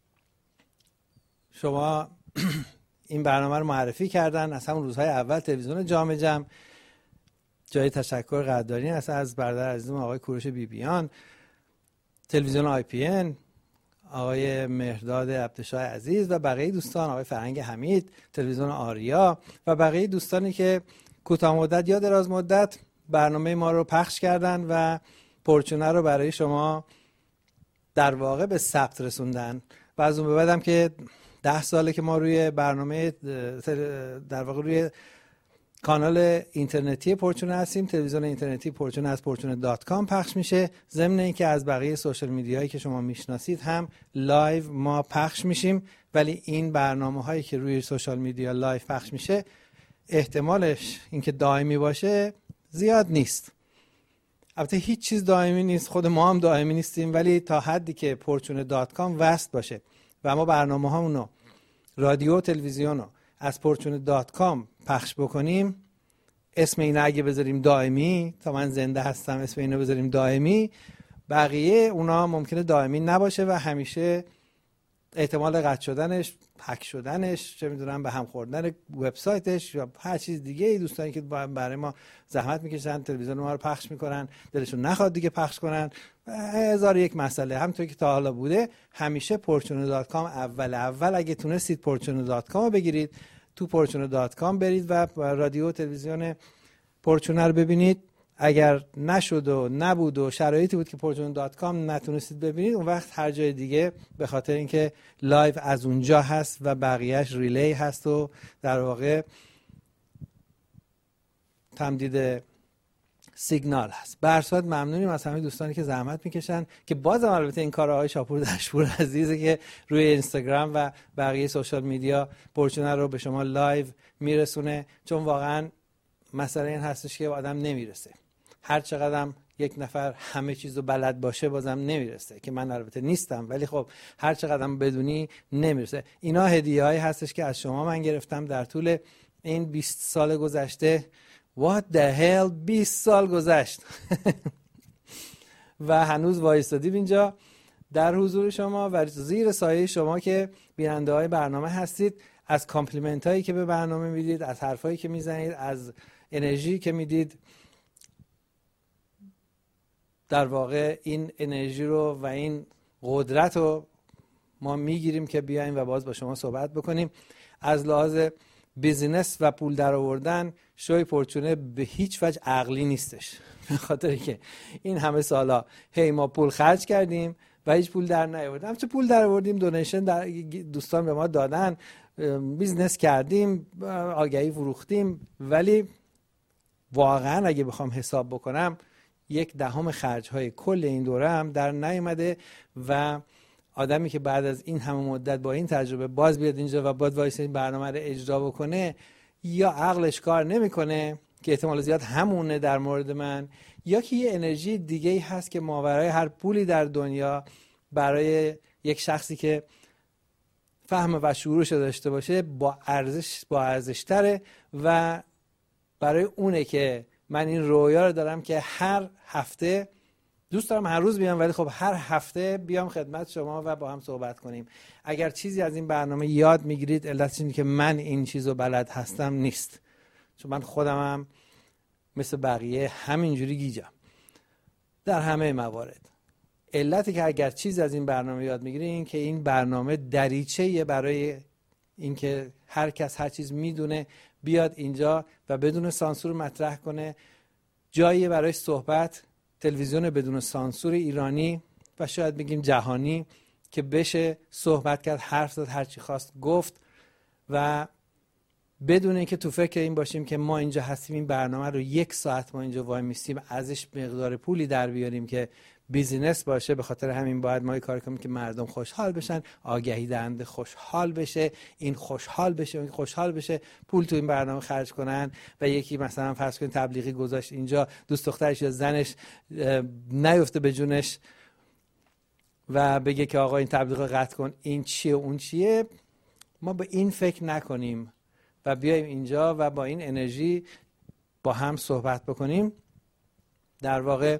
شما این برنامه رو معرفی کردن. از همون روزهای اول تلویزیون جام جم، جای تشکر قدردانی است از برادر عزیزم آقای کوروش بیبیان، تلویزیون آی پی ان آقای مهرداد عبدالشاه عزیز و بقیه دوستان، آقای فرهنگ حمید، تلویزیون آریا و بقیه دوستانی که کوتاه مدت یا دراز مدت برنامه ما رو پخش کردن و پرچونه رو برای شما در واقع به ثبت رسوندن و از اون به بعدم که ده ساله که ما روی برنامه در واقع روی کانال اینترنتی پرچونه هستیم. تلویزیون اینترنتی پرچونه از پرچونه دات کام پخش میشه. ضمن اینکه از بقیه سوشال میدیایی که شما میشناسید هم لایو ما پخش میشیم، ولی این برنامه هایی که روی سوشال میدیا لایو پخش میشه احتمالش اینکه دائمی باشه زیاد نیست. البته هیچ چیز دائمی نیست، خود ما هم دائمی نیستیم، ولی تا حدی که پرچونه دات کام وصل باشه و ما برنامه هامونو رادیو و تلویزیون رو از پرچونه دات کام پخش بکنیم، اسم این اگه بذاریم دائمی، تا من زنده هستم اسم اینو بذاریم دائمی، بقیه اونا ممکنه دائمی نباشه و همیشه احتمال قطع شدنش، هک شدنش، چه میدونم به هم خوردن وبسایتش یا هر چیز دیگه ای، دوستانی که برای ما زحمت میکشن تلویزیون ما رو پخش میکنن دلشون نخواد دیگه پخش کنن، هزار یک مسئله. همونطور که تا حالا بوده همیشه پرچونه دات کام اول اول اگه تونستید پرچونه دات کام رو بگیرید، تو پرچونه دات کام برید و رادیو و تلویزیون پرچونه رو ببینید. اگر نشد و نبود و شرایطی بود که پرچونه دات کام نتونستید ببینید، اون وقت هر جای دیگه به خاطر اینکه لایو از اونجا هست و بقیهش ریلی هست و در واقع تمدید سیگنال هست. به هر صورت ممنونیم از همه دوستانی که زحمت میکشن که بازم البته این کار آقای شاپور دشپور عزیزه که روی اینستاگرام و بقیه سوشال میدیا پرچونه رو به شما لایو میرسونه، چون واقعا مسئله این هستش که آدم نمیرسه. هر چقدرم یک نفر همه چیزو بلد باشه بازم نمیرسه، که من البته نیستم، ولی خب هر چقدرم بدونی نمیرسه. اینا هدیه‌هایی هستش که از شما من گرفتم در طول این بیست سال گذشته. What the hell، بیست سال گذشت و هنوز وایستادیم اینجا در حضور شما و زیر سایه شما که بیننده های برنامه هستید. از کامپلیمنت هایی که به برنامه میدید، از حرفایی که میزنید، از انرژی که میدید، در واقع این انرژی رو و این قدرت رو ما میگیریم که بیایم و باز با شما صحبت بکنیم. از لحاظ بیزینس و پول در آوردن شوی پرچونه به هیچ وجه عقلی نیستش، به خاطر که این همه سالا هی ما پول خرج کردیم و هیچ پول در نیاوردیم. چه پول در آوردیم، دونیشن در دوستان به ما دادن، بیزنس کردیم، آگهی فروختیم، ولی واقعا اگه بخوام حساب بکنم یک دهم خرج‌های کل این دوره هم در نیامده و آدمی که بعد از این همه مدت با این تجربه باز بیاد اینجا و باید وایس این برنامه رو اجرا بکنه، یا عقلش کار نمیکنه که احتمال زیاد همونه در مورد من، یا که یه انرژی دیگه‌ای هست که ماورای هر پولی در دنیا برای یک شخصی که فهم و شعورش داشته باشه با ارزش با ارزش‌تره و برای اونه که من این رویا رو دارم که هر هفته دوست دارم هر روز بیام، ولی خب هر هفته بیام خدمت شما و با هم صحبت کنیم. اگر چیزی از این برنامه یاد میگیرید علتش اینه که من این چیزو بلد هستم نیست، چون من خودمم مثل بقیه همینجوری گیجم در همه موارد. علتی که اگر چیزی از این برنامه یاد میگیرید این که این برنامه دریچه‌ایه برای اینکه هر کس هر چیز میدونه بیاد اینجا و بدون سانسور مطرح کنه، جایی برای صحبت، تلویزیون بدون سانسور ایرانی و شاید بگیم جهانی که بشه صحبت کرد، حرف زد، هر چی خواست گفت و بدون اینکه تو فکر این باشیم که ما اینجا هستیم این برنامه رو یک ساعت ما اینجا وای میستیم ازش مقدار پولی در بیاریم که بیزینس باشه. به خاطر همین باید ما کار کنیم که مردم خوشحال بشن، آگهی دهنده خوشحال بشه، این خوشحال بشه، این خوشحال بشه، پول تو این برنامه خرج کنن. و یکی مثلا فرض کنید تبلیغی گذاشت اینجا، دوست دخترش یا زنش نیفته به جونش و بگه که آقا این تبلیغ قطع کن، این چیه اون چیه. ما به این فکر نکنیم و بیایم اینجا و با این انرژی با هم صحبت بکنیم. در واقع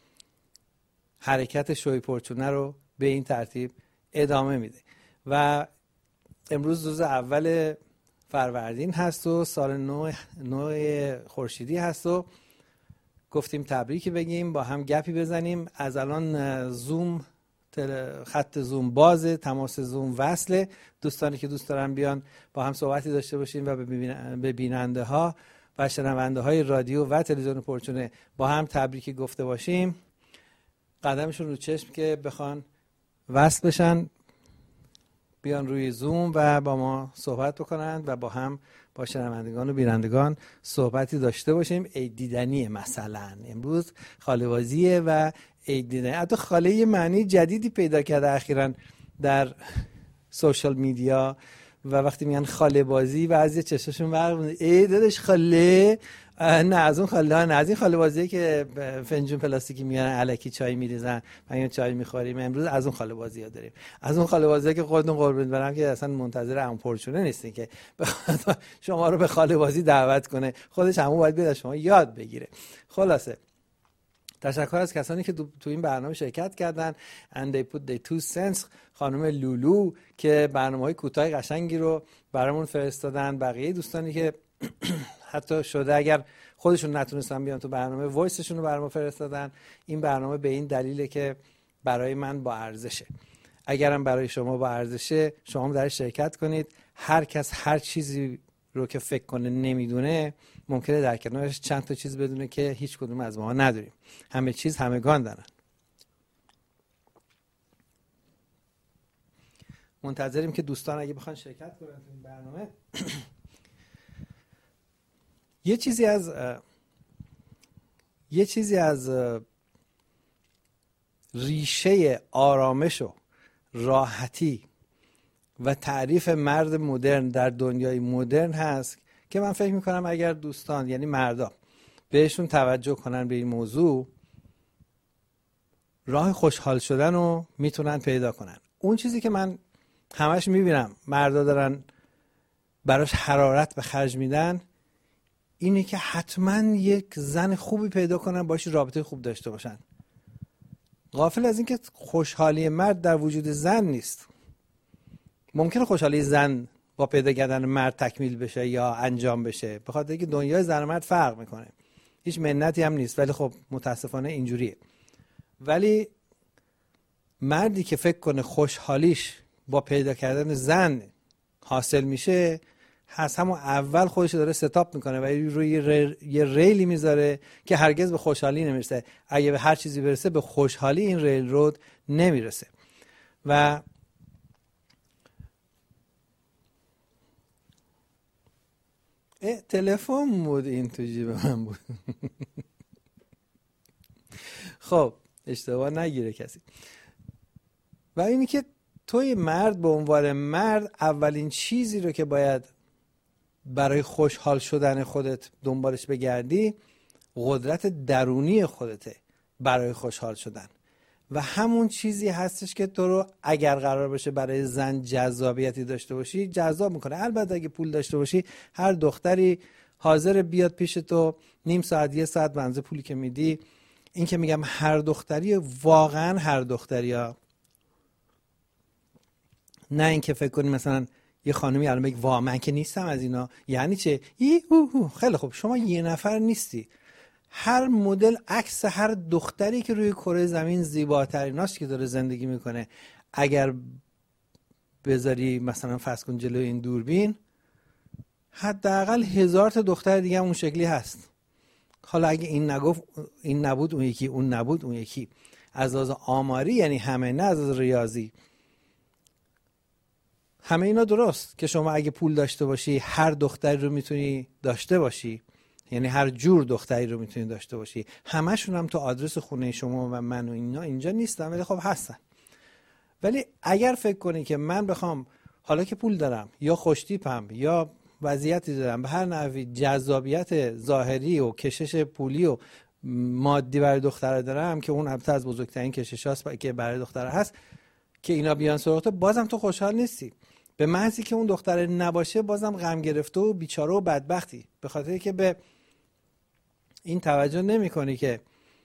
حرکت شوی پرچونه رو به این ترتیب ادامه میده و امروز روز اول فروردین هست و سال نو نو خورشیدی هست و گفتیم تبریک بگیم، با هم گپی بزنیم. از الان زوم خط زوم بازه، تماس زوم وصله. دوستانی که دوست دارن بیان با هم صحبتی داشته باشیم و به بیننده ها و شنونده های رادیو و تلویزیون پرچونه با هم تبریک گفته باشیم، قدمشون رو چشم که بخوان وصل بشن، بیان روی زوم و با ما صحبت بکنند و با هم با شنوندگان و بینندگان صحبتی داشته باشیم. عید دیدنی مثلا امروز خاله‌بازیه و عید دیدنی. حتی خاله یه معنی جدیدی پیدا کرده اخیراً در سوشال میدیا و وقتی میگن خاله بازی بعضی چشاشون برق می‌زنه، ای داداش خاله، نه از اون خاله، نه از این خاله بازیه که فنجون پلاستیکی میارن الکی چای میریزن ما چای میخوریم. امروز از اون خاله بازی‌ها داریم، از اون خاله بازیه که خودتون قربون برم که اصلا منتظر ام پرچونه نیستین که شما رو به خاله بازی دعوت کنه، خودش همون باید بیاد شما یاد بگیره. خلاصه تشکر از کسانی که تو این برنامه شرکت کردن. and they put the two cents. خانم لولو که برنامه‌های کوتاه قشنگی رو برامون فرستادن، بقیه دوستانی که حتی شده اگر خودشون نتونستن بیان تو برنامه وایسشون رو برام فرستادن. این برنامه به این دلیله که برای من با ارزشه، اگرم برای شما با ارزشه شما هم درش شرکت کنید. هر کس هر چیزی رو که فکر کنه نمیدونه ممکنه در کنارش چند تا چیز بدونه که هیچ کدوم از ما نداریم. همه چیز همگان دارن. منتظریم که دوستان اگه بخوان شرکت کنن تو این برنامه. یه چیزی از یه چیزی از ریشه آرامش و راحتی و تعریف مرد مدرن در دنیای مدرن هست که من فکر میکنم اگر دوستان یعنی مردا بهشون توجه کنن به این موضوع، راه خوشحال شدن رو میتونن پیدا کنن. اون چیزی که من همش میبینم مردا دارن براش حرارت به خرج میدن اینه که حتما یک زن خوبی پیدا کنن باش رابطه خوب داشته باشن، غافل از این که خوشحالی مرد در وجود زن نیست. ممکنه خوشحالی زن با پیدا کردن مرد تکمیل بشه یا انجام بشه، به خاطر اینکه دنیای زن و مرد فرق میکنه، هیچ منتی هم نیست، ولی خب متاسفانه اینجوریه. ولی مردی که فکر کنه خوشحالیش با پیدا کردن زن حاصل میشه، هست همون اول خودش داره ستاپ میکنه و روی ر... یه ریلی میذاره که هرگز به خوشحالی نمیرسه. اگه به هر چیزی برسه به خوشحالی این ریل رود نمیرسه. و تلفن بود این تو جیب من بود. خب اشتباه نگیره کسی. و اینی که توی مرد به عنوان مرد اولین چیزی رو که باید برای خوشحال شدن خودت دنبالش بگردی قدرت درونی خودته برای خوشحال شدن، و همون چیزی هستش که تو رو اگر قرار باشه برای زن جذابیتی داشته باشی جذاب میکنه. البته اگه پول داشته باشی هر دختری حاضر بیاد پیش تو نیم ساعت یه ساعت بنزه پولی که میدی. این که میگم هر دختری، واقعا هر دختری ها، نه اینکه فکر کنی مثلا یه خانمی الان بگی وا من که نیستم از اینا، یعنی چه؟ ای خیلی خوب، شما یه نفر نیستی. هر مدل عکس هر دختری که روی کره زمین زیباتریناست که داره زندگی میکنه اگر بذاری مثلا فرض کن جلوی این دوربین، حداقل هزار تا دختر دیگه هم اون شکلی هست. حالا اگه این نگفت این نبود اون یکی، اون نبود اون یکی، از لحاظ آماری یعنی همه، نه از لحاظ ریاضی. همه اینا درست که شما اگه پول داشته باشی هر دختری رو میتونی داشته باشی، یعنی هر جور دختری رو میتونی داشته باشی. همشون هم تو آدرس خونه شما و من و اینا اینجا نیستن، ولی خب هستن. ولی اگر فکر کنی که من بخوام حالا که پول دارم یا خوشتیپم یا وضعیتی دارم به هر نحوی جذابیت ظاهری و کشش پولی و مادی برای دختر دارم که اون البته از بزرگترین کششاست که برای دختر هست، که اینا بیان سراغت، بازم تو خوشحال نیستی. به محضی که اون دختر نباشه بازم غم گرفته و بیچاره و بدبختی، به خاطر که به این توجه نمی کنی که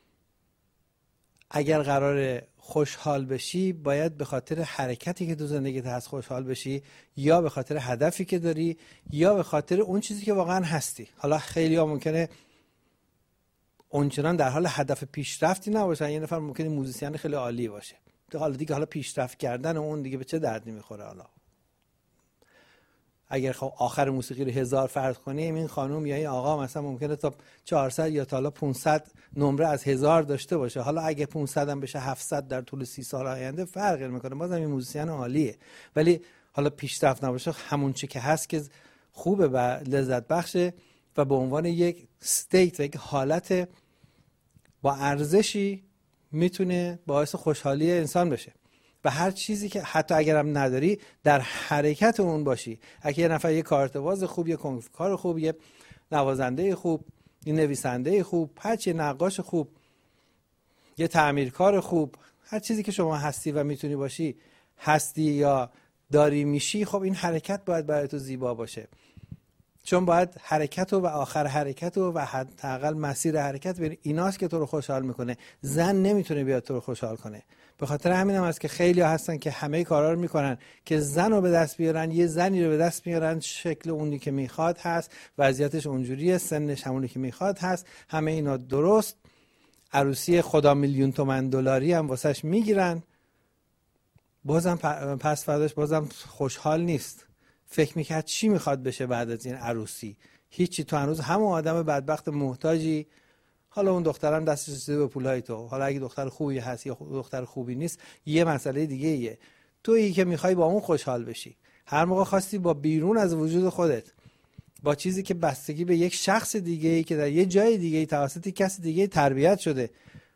اگر قرار خوشحال بشی باید به خاطر حرکتی که تو زندگیت هست خوشحال بشی، یا به خاطر هدفی که داری، یا به خاطر اون چیزی که واقعا هستی. حالا خیلی ها ممکنه اونچنان در حال هدف پیشرفتی نباشن. یه نفر ممکنه موزیسین خیلی عالی باشه، حالا دیگه حالا پیشرفت کردن اون دیگه به چه دردی میخوره. حالا اگر خب آخر موسیقی رو هزار فرض کنیم، این خانم یا این آقا مثلا ممکنه تا چهارصد یا تا حالا پانصد نمره از هزار داشته باشه. حالا اگه پانصد هم بشه هفتصد در طول سی سال آینده فرق نمیکنه، بازم این موزیسین عالیه. ولی حالا پیشرفت نباشه، همون چی که هست که خوبه و لذت بخشه و به عنوان یک استیت و یک حالت با ارزشی میتونه باعث خوشحالی انسان بشه. و هر چیزی که حتی اگرم نداری در حرکت اون باشی. اگه یه نفر یه کارتواز خوب، یه کنفکار خوب، یه نوازنده خوب، یه نویسنده خوب، هر چی، نقاش خوب، یه تعمیرکار خوب، هر چیزی که شما هستی و میتونی باشی، هستی یا داری میشی، خب این حرکت باید برای تو زیبا باشه. چون باید حرکت و آخر حرکت و حداقل مسیر حرکت ببین، ایناست که تو رو خوشحال میکنه. زن نمیتونه بیاد تو رو خوشحال کنه. به خاطر همین هم است که خیلی ها هستن که همه کارا رو میکنن که زن رو به دست بیارن، یه زنی رو به دست بیارن شکل اونی که میخواد هست، وضعیتش اونجوریه، سنش همونی که میخواد هست، همه اینا درست، عروسی خدا میلیون تومن دلاری هم واسش میگیرن، بازم پس فرداش بازم خوشحال نیست. فکر میکرد چی میخواد بشه بعد از این عروسی؟ هیچی. تو هنوز همون آدم بدبخت محتاجی. حالا اون دخترم دستش رسیده به پولای تو، حالا اگه دختر خوبی هست یا دختر خوبی نیست یه مسئله دیگه ایه. تویی که میخوای با اون خوشحال بشی. هر موقع خواستی با بیرون از وجود خودت، با چیزی که بستگی به یک شخص دیگه ای که در یه جای دیگه ای توسط کسی دیگه تربیت شده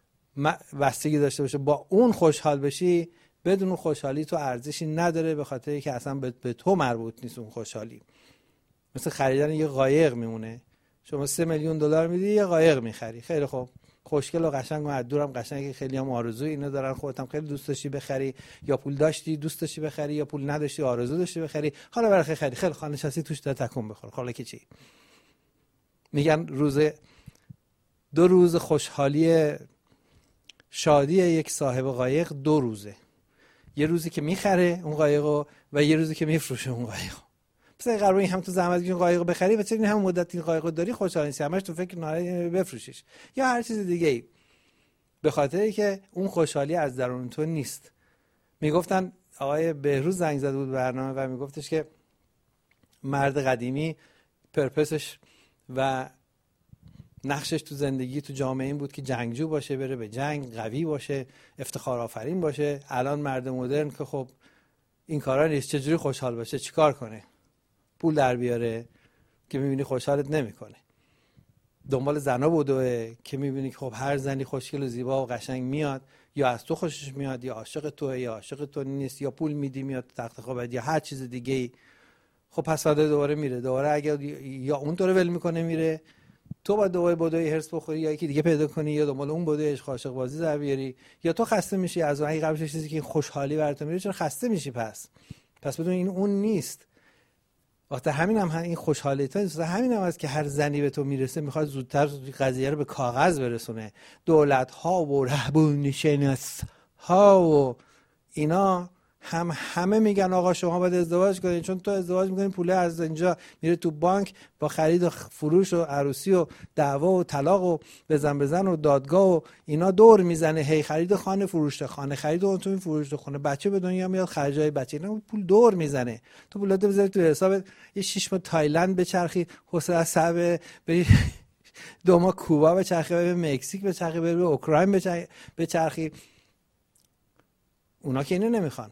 بستگی داشته باشه، با اون خوشحال بشی، بدون خوشحالی تو ارزشی نداره، به خاطر اینکه اصلا به تو مربوط نیست اون خوشحالی. مثل خریدن یه قایق میمونه. شما سه میلیون دلار میدی یه قایق میخری، خیلی خوب، خوشگل و قشنگ و از دورم قشنگه، خیلی هم آرزوی اینو دارن، خودت هم خیلی دوست داشتی بخری، یا پول داشتی دوست داشتی بخری، یا پول نداشتی آرزو داشتی بخری، حالا برای خیلی خیلی خانه نشستی توش داره تکون بخور. حالا که چی میگن؟ روز دو روز خوشحالی شادی یک صاحب قایق دو روزه. یه روزی که میخره اون قایقو و یه روزی که میفروشه اون قایقو. پس اگه قراره هم تو زحمت این قایقو بخری، و چون هم مدت این قایقو داری خوشحال نیستی، همش تو فکر نره بفروشیش یا هر چیز دیگه ای، به خاطری که اون خوشحالی از درون تو نیست. میگفتن آقای بهروز زنگ زده بود برنامه و میگفتش که مرد قدیمی پرپسش و نقشش تو زندگی تو جامعه این بود که جنگجو باشه، بره به جنگ، قوی باشه، افتخار آفرین باشه. الان مرد مدرن که خب این کارا نیست، چجوری خوشحال باشه؟ چیکار کنه؟ پول در بیاره که میبینی خوشحالت نمیکنه. دنبال زنا بودوه که میبینی که خب هر زنی خوشگل و زیبا و قشنگ میاد، یا از تو خوشش میاد، یا عاشق توئه، یا عاشق تو نیست، یا پول میدی میاد تو تخت خوابت، یا هر چیز دیگه ای. خب پس فردا دوباره میره، دوباره اگه یا اون تو رو ول میکنه میره، تو با دوای بدوی هرس بخوری یا یکی دیگه پیدا کنی، یا دنبال اون بدوی عشق عاشق بازی در بیاری، یا تو خسته میشی از اون قبلش چیزی که خوشحالی برات میاره، چرا خسته میشی؟ پس پس بدون این اون نیست. وقتی همین هم این خوشحالیت هست، همین هم هست که هر زنی به تو میرسه میخواد زودتر قضیه رو به کاغذ برسونه. دولت ها و رهبرنشینس ها و اینا هم همه میگن آقا شما باید ازدواج کنید، چون تو ازدواج میکنی پوله از اینجا میره تو بانک، با خرید و فروش و عروسی و دعوا و طلاق و بزن بزن و دادگاه و اینا دور میزنه. هی خرید خانه، فروش خانه، خرید و تو فروش خانه، بچه به دنیا میاد، خرجای بچه، اینا پول دور میزنه. تو پولات بذاری تو حساب، یه شش ماه تایلند بچرخی، حوصله صعب، بری دو ماه کوبا بچرخی، به مکزیک بچرخی، بری اوکراین بچرخی. اونا که اینو نمیخوان.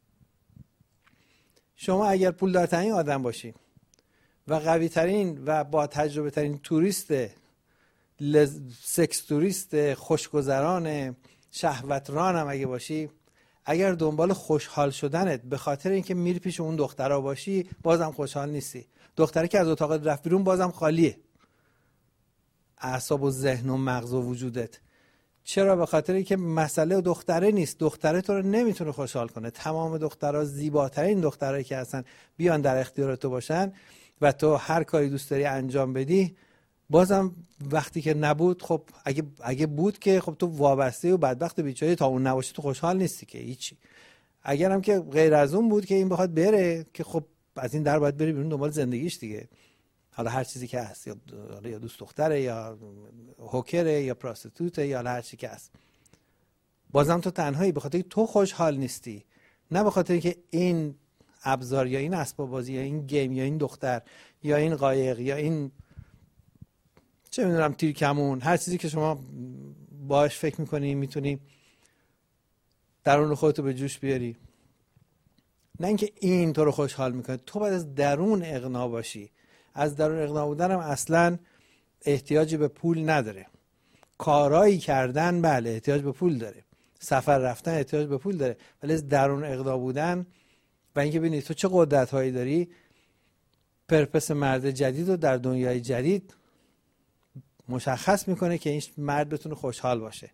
شما اگر پولدارترین آدم باشی و قوی ترین و با تجربه ترین توریست، لز... سکس توریست، خوشگذران، شهوتران هم اگه باشی، اگر دنبال خوشحال شدنت به خاطر اینکه میری پیش اون دخترها باشی، بازم خوشحال نیستی. دختری که از اتاق رفت بیرون بازم خالیه اعصاب و ذهن و مغز و وجودت. چرا؟ به خاطر اینکه مسئله دختره نیست. دختره تو رو نمیتونه خوشحال کنه. تمام دخترها زیباترین دخترایی که هستن بیان در اختیار تو باشن و تو هر کاری دوست داری انجام بدی، بازم وقتی که نبود، خب اگه اگه بود که خب تو وابسته و بدبخت و بیچاره، تا اون نباشه تو خوشحال نیستی که هیچی. اگر هم که غیر از اون بود که این بخواد بره، که خب از این در باید بری بیرون دنبال زندگیش دیگه. حالا هر چیزی که هست، یا یا دوست دختره، یا هوکره، یا پراستیتوته، یا هر چیزی که هست، بازم تو تنهایی، به خاطر تو خوشحال نیستی، نه به خاطر که این ابزار یا این اسباب بازی یا این گیم یا این دختر یا این قایق یا این چه میدونم تیر کمون، هر چیزی که شما باهاش فکر میکنی میتونی درون خودتو به جوش بیاری، نه اینکه این تو رو خوشحال میکنه. تو باید از درون اقنا باشی. از درون اقنا بودن هم اصلا احتیاجی به پول نداره. کارایی کردن بله احتیاج به پول داره، سفر رفتن احتیاج به پول داره، ولی از درون اقنا بودن و اینکه ببینید تو چه قدرت هایی داری، پرپس مرد جدید رو در دنیای جدید مشخص میکنه که این مرد بتونه خوشحال باشه.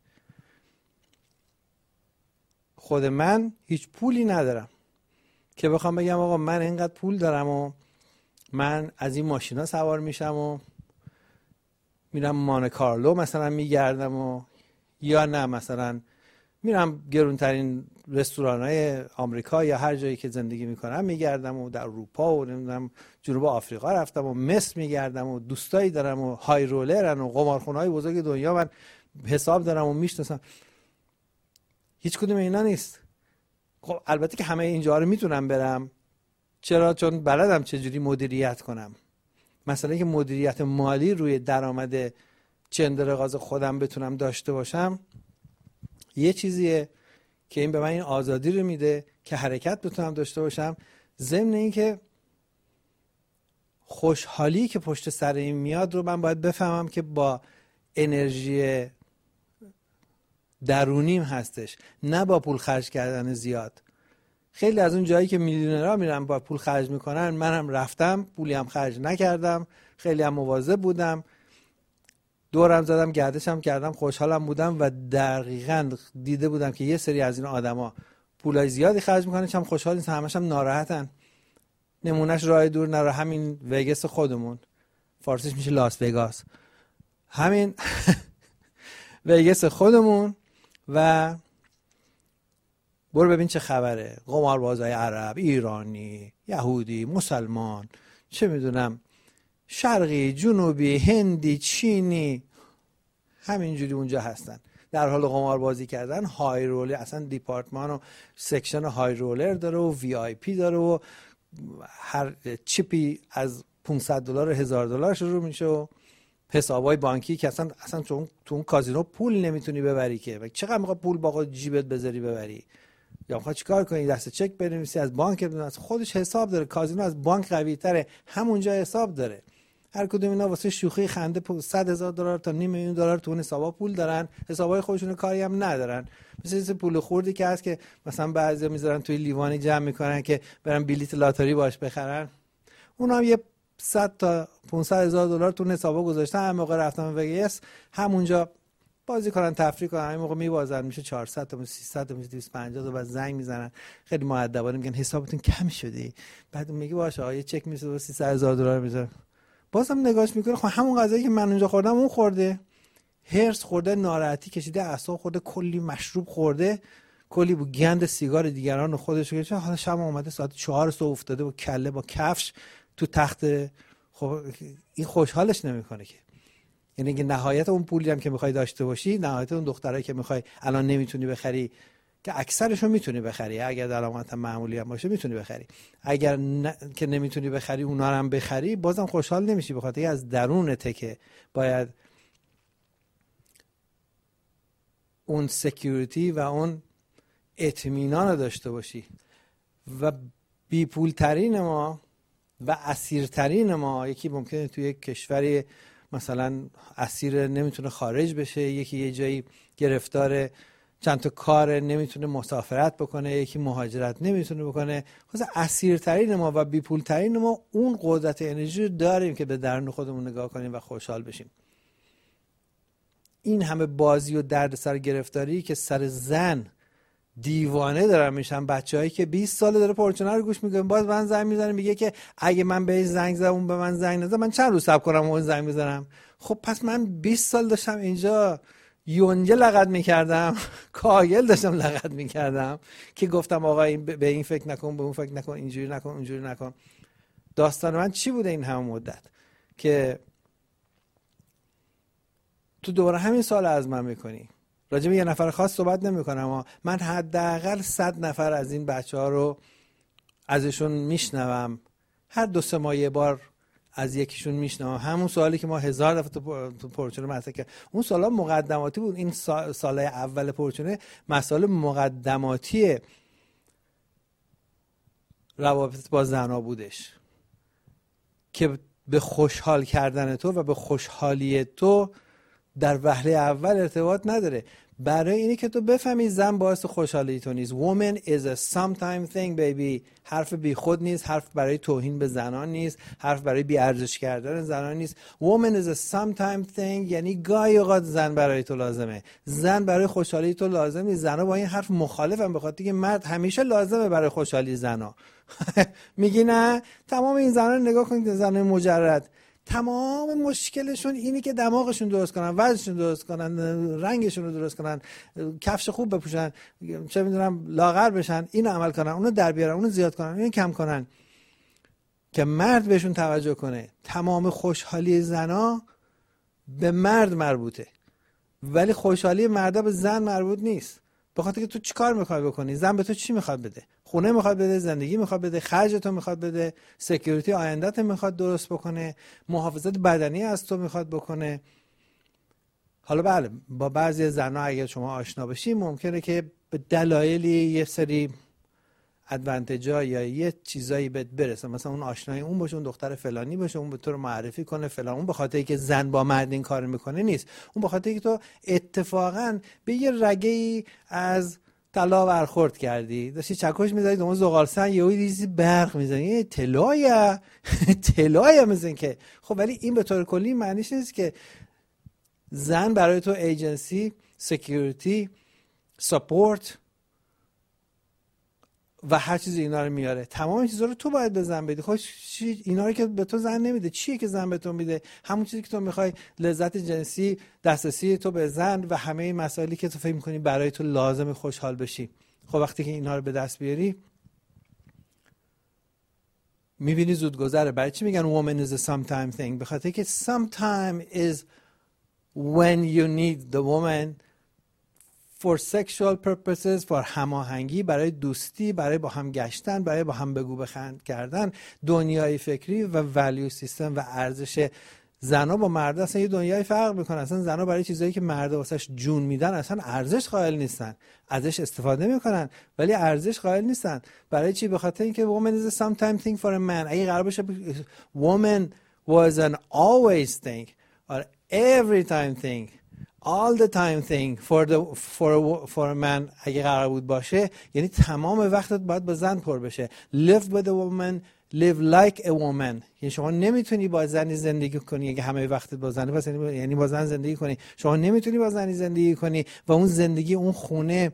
خود من هیچ پولی ندارم که بخوام بگم آقا من اینقدر پول دارم و من از این ماشینا سوار میشم و میرم مانه کارلو مثلا میگردم و یا نه مثلا میرم گرونترین رستوران‌های آمریکا یا هر جایی که زندگی میکنم میگردم و در اروپا و نمیدونم جنوب آفریقا رفتم و مصر میگردم و دوستایی دارم و های رولرن و قمارخونه‌های بزرگ دنیا من حساب دارم و میشناسم. هیچ کدوم اینا نیست. خب البته که همه اینجا رو میتونم برم. چرا؟ چون بلدم چجوری مدیریت کنم. مثلا که مدیریت مالی روی درآمد چندر غاز خودم بتونم داشته باشم یه چیزیه که این به من این آزادی رو میده که حرکت بتونم داشته باشم، ضمن این که خوشحالی که پشت سر این میاد رو من باید بفهمم که با انرژی درونیم هستش، نه با پول خرج کردن زیاد. خیلی از اون جایی که میلیونرها میرن با پول خرج میکنن، منم رفتم پولی هم خرج نکردم، خیلی هم مواظب بودم، دورم زدم گردشم کردم، خوشحالم بودم و دقیقاً دیده بودم که یه سری از این آدما پولای زیادی خرج میکنن چم خوشحال نیستن، همش هم ناراحتن. نمونهش راه دور نرو همین وگاس خودمون، فارسیش میشه لاس وگاس، همین وگاس خودمون و برو ببین چه خبره. قماربازای عرب، ایرانی، یهودی، مسلمان، چه میدونم شرقی، جنوبی، هندی، چینی، همینجوری اونجا هستن در حال قماربازی کردن. های رولر اصلا دیپارتمان و سکشن های رولر داره و وی آی پی داره و هر چیپی از پانصد دلار هزار دلار شروع میشه و حسابای بانکی که اصلا اصلا تو اون کازینو پول نمیتونی ببری که، و چقدر میخواد پول با خود جیبت بذاری ببری، یا میخواد چیکار کنی دست چک بنویسی از بانک، از خودش حساب داره. کازینو از بانک قوی تره، همونجا حساب داره. هر کدوم اینا واسه شوخی خنده صد هزار دلار تا نیم میلیون دلار تو اون حسابا پول دارن، حسابای خودشون کاری هم ندارن. مثل پول خوردی که هست که مثلا بعضیا میذارن توی لیوانی جمع میکنن که برن بلیت لاتاری باش بخرن، اونا هم یه صد تا پانصد هزار دلار تو حسابا گذاشتن، هم موقع رفتن وگاس همونجا بازی کنن تفریح کنن، همین موقع میبازن میشه چهارصد تا سیصد تا دویست و پنجاه تا، بعد زنگ میزنن خیلی مؤدبانه میگن حسابتون کم شده، بعد میگه باشه آ یه چک میشه سیصد هزار دلار میذاره، بازم نگاش میکنه خب همون غذایی که من اونجا خوردم اون خورده، هرس خورده، ناراحتی کشیده، اعصاب خورده، کلی مشروب خورده، کلی بو گند سیگار دیگران رو خودش گرفته، حالا شب اومده ساعت چهار صبح افتاده با کله با کفش تو تخت. خب این خوشحالش نمیکنه که، یعنی که نهایت اون پولی هم که میخوای داشته باشی، نهایت اون دخترایی که میخوای الان نمیتونی بخری، که اکثرشون میتونی بخری اگر علامت معمولی هم باشه میتونی بخری، اگر ن... که نمیتونی بخری اونا رو هم بخری، بازم خوشحال نمیشی، بخاطر اینکه از درونته که باید اون سکیوریتی و اون اطمینان رو داشته باشی. و بی پول ترین ما و اسیرترین ما، یکی ممکنه توی یک کشوری مثلا اسیر نمیتونه خارج بشه، یکی یه جایی گرفتار چند تا کار نمیتونه مسافرت بکنه، یکی مهاجرت نمیتونه بکنه. خاصه اسیرترین ما و بی پول ترین ما اون قدرت انرژی رو داریم که به درون خودمون نگاه کنیم و خوشحال بشیم. این همه بازی و درد سر گرفتاری که سر زن دیوانه دارن میشن، بچه‌هایی که بیست ساله داره پورچنر رو گوش میکنه، باز من زنگ میزنه میگه که اگه من بهش زنگ زدم اون به من زنگ نزد من چند روز صبر کنم اون زنگ میزنم. خب پس من بیست سال داشتم اینجا یونجه لغت میکردم، کاگل داشتم لغت میکردم که گفتم آقا این به این فکر نکن، به اون فکر نکن، اینجوری نکن، اونجوری نکن. داستان من چی بوده این همه مدت که تو دوباره همین سال از من میکنی؟ راجع به یه نفر خاص صحبت نمی کنم، اما من حداقل صد نفر از این بچه ها رو ازشون میشنوم، هر دو سه ماه یه بار از یکیشون میشنوم، همون سوالی که ما هزار دفعه تو پرچونه مطرح کردیم. اون سوالا مقدماتی بود. این سالهای اول پرچونه مسائل مقدماتی روابط با زنا بودش که به خوشحال کردن تو و به خوشحالی تو در وهله اول ارتباط نداره. برای اینی که تو بفهمی زن باعث خوشحالی تو نیست. Woman is a sometime thing baby. حرف بی خود نیست، حرف برای توهین به زنان نیست، حرف برای بی ارزش کردن زنان نیست. Woman is a sometime thing یعنی گاهی اوقات زن برای تو لازمه. زن برای خوشحالی تو لازم نیست. زنها با این حرف مخالفن، به خاطر که مرد همیشه لازمه برای خوشحالی زنها. میگی نه؟ تمام این زنان رو نگاه کنید، زنان مجرد تمام مشکلشون اینی که دماغشون درست کنن، وزنشون درست کنن، رنگشون رو درست کنن، کفش خوب بپوشن، چه میدونم لاغر بشن، اینو عمل کنن، اونو در بیارن، اونو زیاد کنن، اینو کم کنن که مرد بهشون توجه کنه. تمام خوشحالی زنا به مرد مربوطه، ولی خوشحالی مردا به زن مربوط نیست. به خاطر که تو چیکار میخوای بکنی؟ زن به تو چی میخواد بده؟ خونه میخواد بده، زندگی میخواد بده، خرج تو میخواد بده، سکیوریتی آیندهت میخواد درست بکنه، محافظت بدنی از تو میخواد بکنه. حالا بله با بعضی زنها اگر شما آشنا بشی ممکنه که به دلایلی یه سری ادوانتجا یا یه چیزایی بهت برسه، مثلا اون آشنای اون باشه، اون دختر فلانی باشه، اون به تو رو معرفی کنه فلان. اون به خاطری که زن با مرد این کارو میکنه نیست، اون به خاطری که تو اتفاقا به یه رگه‌ای از طلا برخورد کردی، داشتی چکش می‌زدی دم زغالسنگ، یهو دیدی برق می‌زنی، طلایه طلایه مثلا که خب. ولی این به طور کلی معنیش نیست که زن برای تو ایجنسی، سکیوریتی، ساپورت و هر چیزی اینا رو میاره. تمام این چیزا رو تو باید به زن بدی. خب اینا رو که به تو زن نمیده، چیه که زن به تو میده؟ همون چیزی که تو میخوای، لذت جنسی، دسترسی تو به زن و همه این مسائلی که تو فکر میکنی برای تو لازم خوشحال بشی. خب وقتی که اینا رو به دست بیاری میبینی زود گذره. برای چی میگن woman is a sometime thing؟ به خاطر که sometime is when you need the woman for sexual purposes، for هماهنگی، برای دوستی، برای با هم گشتن، برای با هم بگو بخند کردن. دنیای فکری و ولیو سیستم و ارزش زنا با مرد اصلا یه دنیای فرق میکنه. اصلا زنا برای چیزایی که مرد واسش جون میدن اصلا ارزش قائل نیستن، ازش استفاده میکنن ولی ارزش قائل نیستن. برای چی؟ به خاطر اینکه woman is a sometime thing for a man. اگه قرار باشه woman was an always thing or every time thing, all the time thing for the for a, for a man، اگه قرار بود باشه یعنی تمام وقتت باید با زن پر بشه. live with a woman، live like a woman. یعنی شما نمیتونی با زنی زندگی کنی اگه همه وقتت با زنی باشه، یعنی با زن زندگی کنی. شما نمیتونی با زنی زندگی کنی و اون زندگی، اون خونه،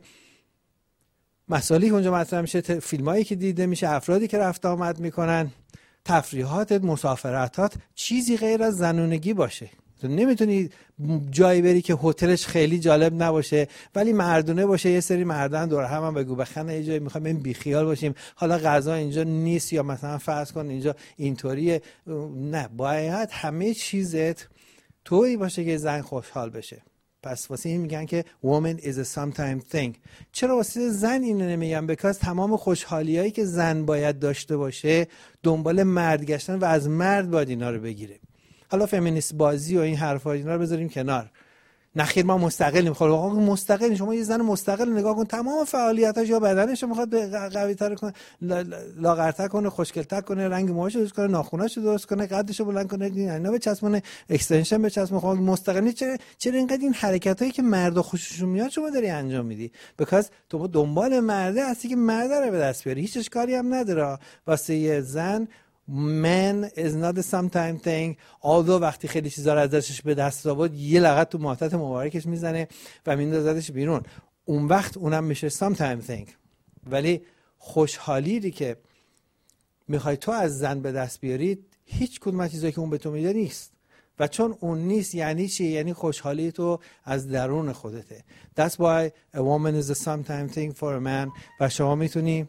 مسائلی که اونجا مطرح میشه، فیلمایی که دیده میشه، افرادی که رفت آمد میکنن، تفریحاتت، مسافرتات، چیزی غیر از زنونگی باشه. تو نمیتونی جایی بری که هتلش خیلی جالب نباشه ولی مردونه باشه، یه سری مردان دور هم هم بگو بخنه، یه جایی میخوایم این بیخیال باشیم، حالا غذا اینجا نیست یا مثلا فرض کن اینجا اینطوریه. نه، باید همه چیزت طوری باشه که زن خوشحال بشه. پس واسه این میگن که woman is a sometime thing. چرا واسه زن اینو نمیگن؟ because تمام خوشحالیایی که زن باید داشته باشه دنبال مرد گشتن و از مرد باید اینا رو بگیره. حالا فمینیست بازی و این حرفا اینا رو بذاریم کنار. نخیر ما مستقلیم. خب آقا مستقل، شما یه زن مستقل نگاه کن، تمام فعالیتاش یا بدنش میخواد قوی‌تر کنه، لاغرتر کنه، خوشگل‌تر کنه، رنگ موهاشو درست کنه، ناخناشو درست کنه، قدشو بلند کنه، اینا بچسبونه، اکستنشن بچسبونه. خب مستقلی چه چرا اینقدر این حرکتایی که مردا خوششون میاد شما داری انجام میدی؟ because تو دنبال مرده هستی که مرده رو به دست بیاری. هیچ اشکالی هم نداره واسه یه زن man is not a sometime thing. although وقتی خیلی چیزا رو ازش به دست آورد یه لغت تو ماهتت مبارکش میزنه و میندازتش بیرون، اون وقت اونم میشه sometime thing. ولی خوشحالی که میخوای تو از زن به دست بیاری هیچ کدوم از چیزایی که اون به تو میده نیست. و چون اون نیست یعنی چی؟ یعنی خوشحالی تو از درون خودته. That's why a woman is a sometime thing for a man. و شما میتونی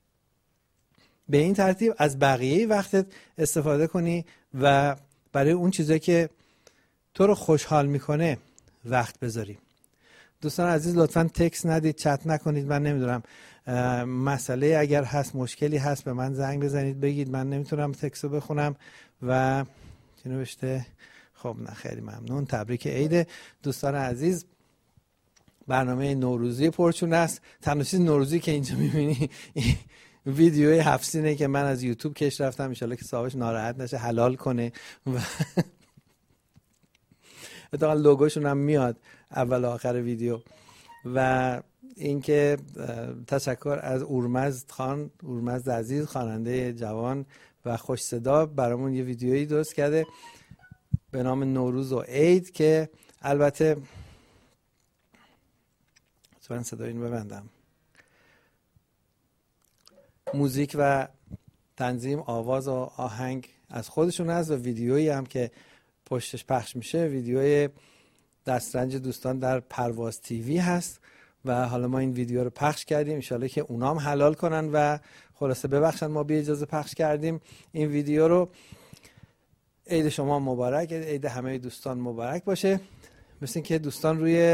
به این ترتیب از بقیه وقتت استفاده کنی و برای اون چیزایی که تو رو خوشحال میکنه وقت بذاری. دوستان عزیز لطفاً تکست ندید، چت نکنید. من نمیدونم مسئله اگر هست، مشکلی هست، به من زنگ بزنید بگید. من نمیتونم تکست رو بخونم. و چی نوشته؟ خب نه خیلی ممنون. تبریک عید دوستان عزیز. برنامه نوروزی پرچون است. تنها چیز نوروزی که اینجا میبینی ویدیوی هفت سینه که من از یوتیوب کش رفتم، ان شاءالله که صاحبش ناراحت نشه، حلال کنه و اتفاقا لوگوشون هم میاد اول آخر ویدیو. و اینکه تشکر از اورمزد خان، اورمزد عزیز، خواننده جوان و خوش صدا، برامون یه ویدیویی درست کرده به نام نوروز و عید که البته من صدای اینو ببندم. موزیک و تنظیم، آواز و آهنگ از خودشون هست و ویدیویی هم که پشتش پخش میشه ویدیوی دسترنج دوستان در پرواز تیوی هست و حالا ما این ویدیو رو پخش کردیم، ان شاءالله که اونام حلال کنن و خلاصه ببخشن ما بی اجازه پخش کردیم این ویدیو رو. عید شما مبارک، عید همه دوستان مبارک باشه. مثل که دوستان روی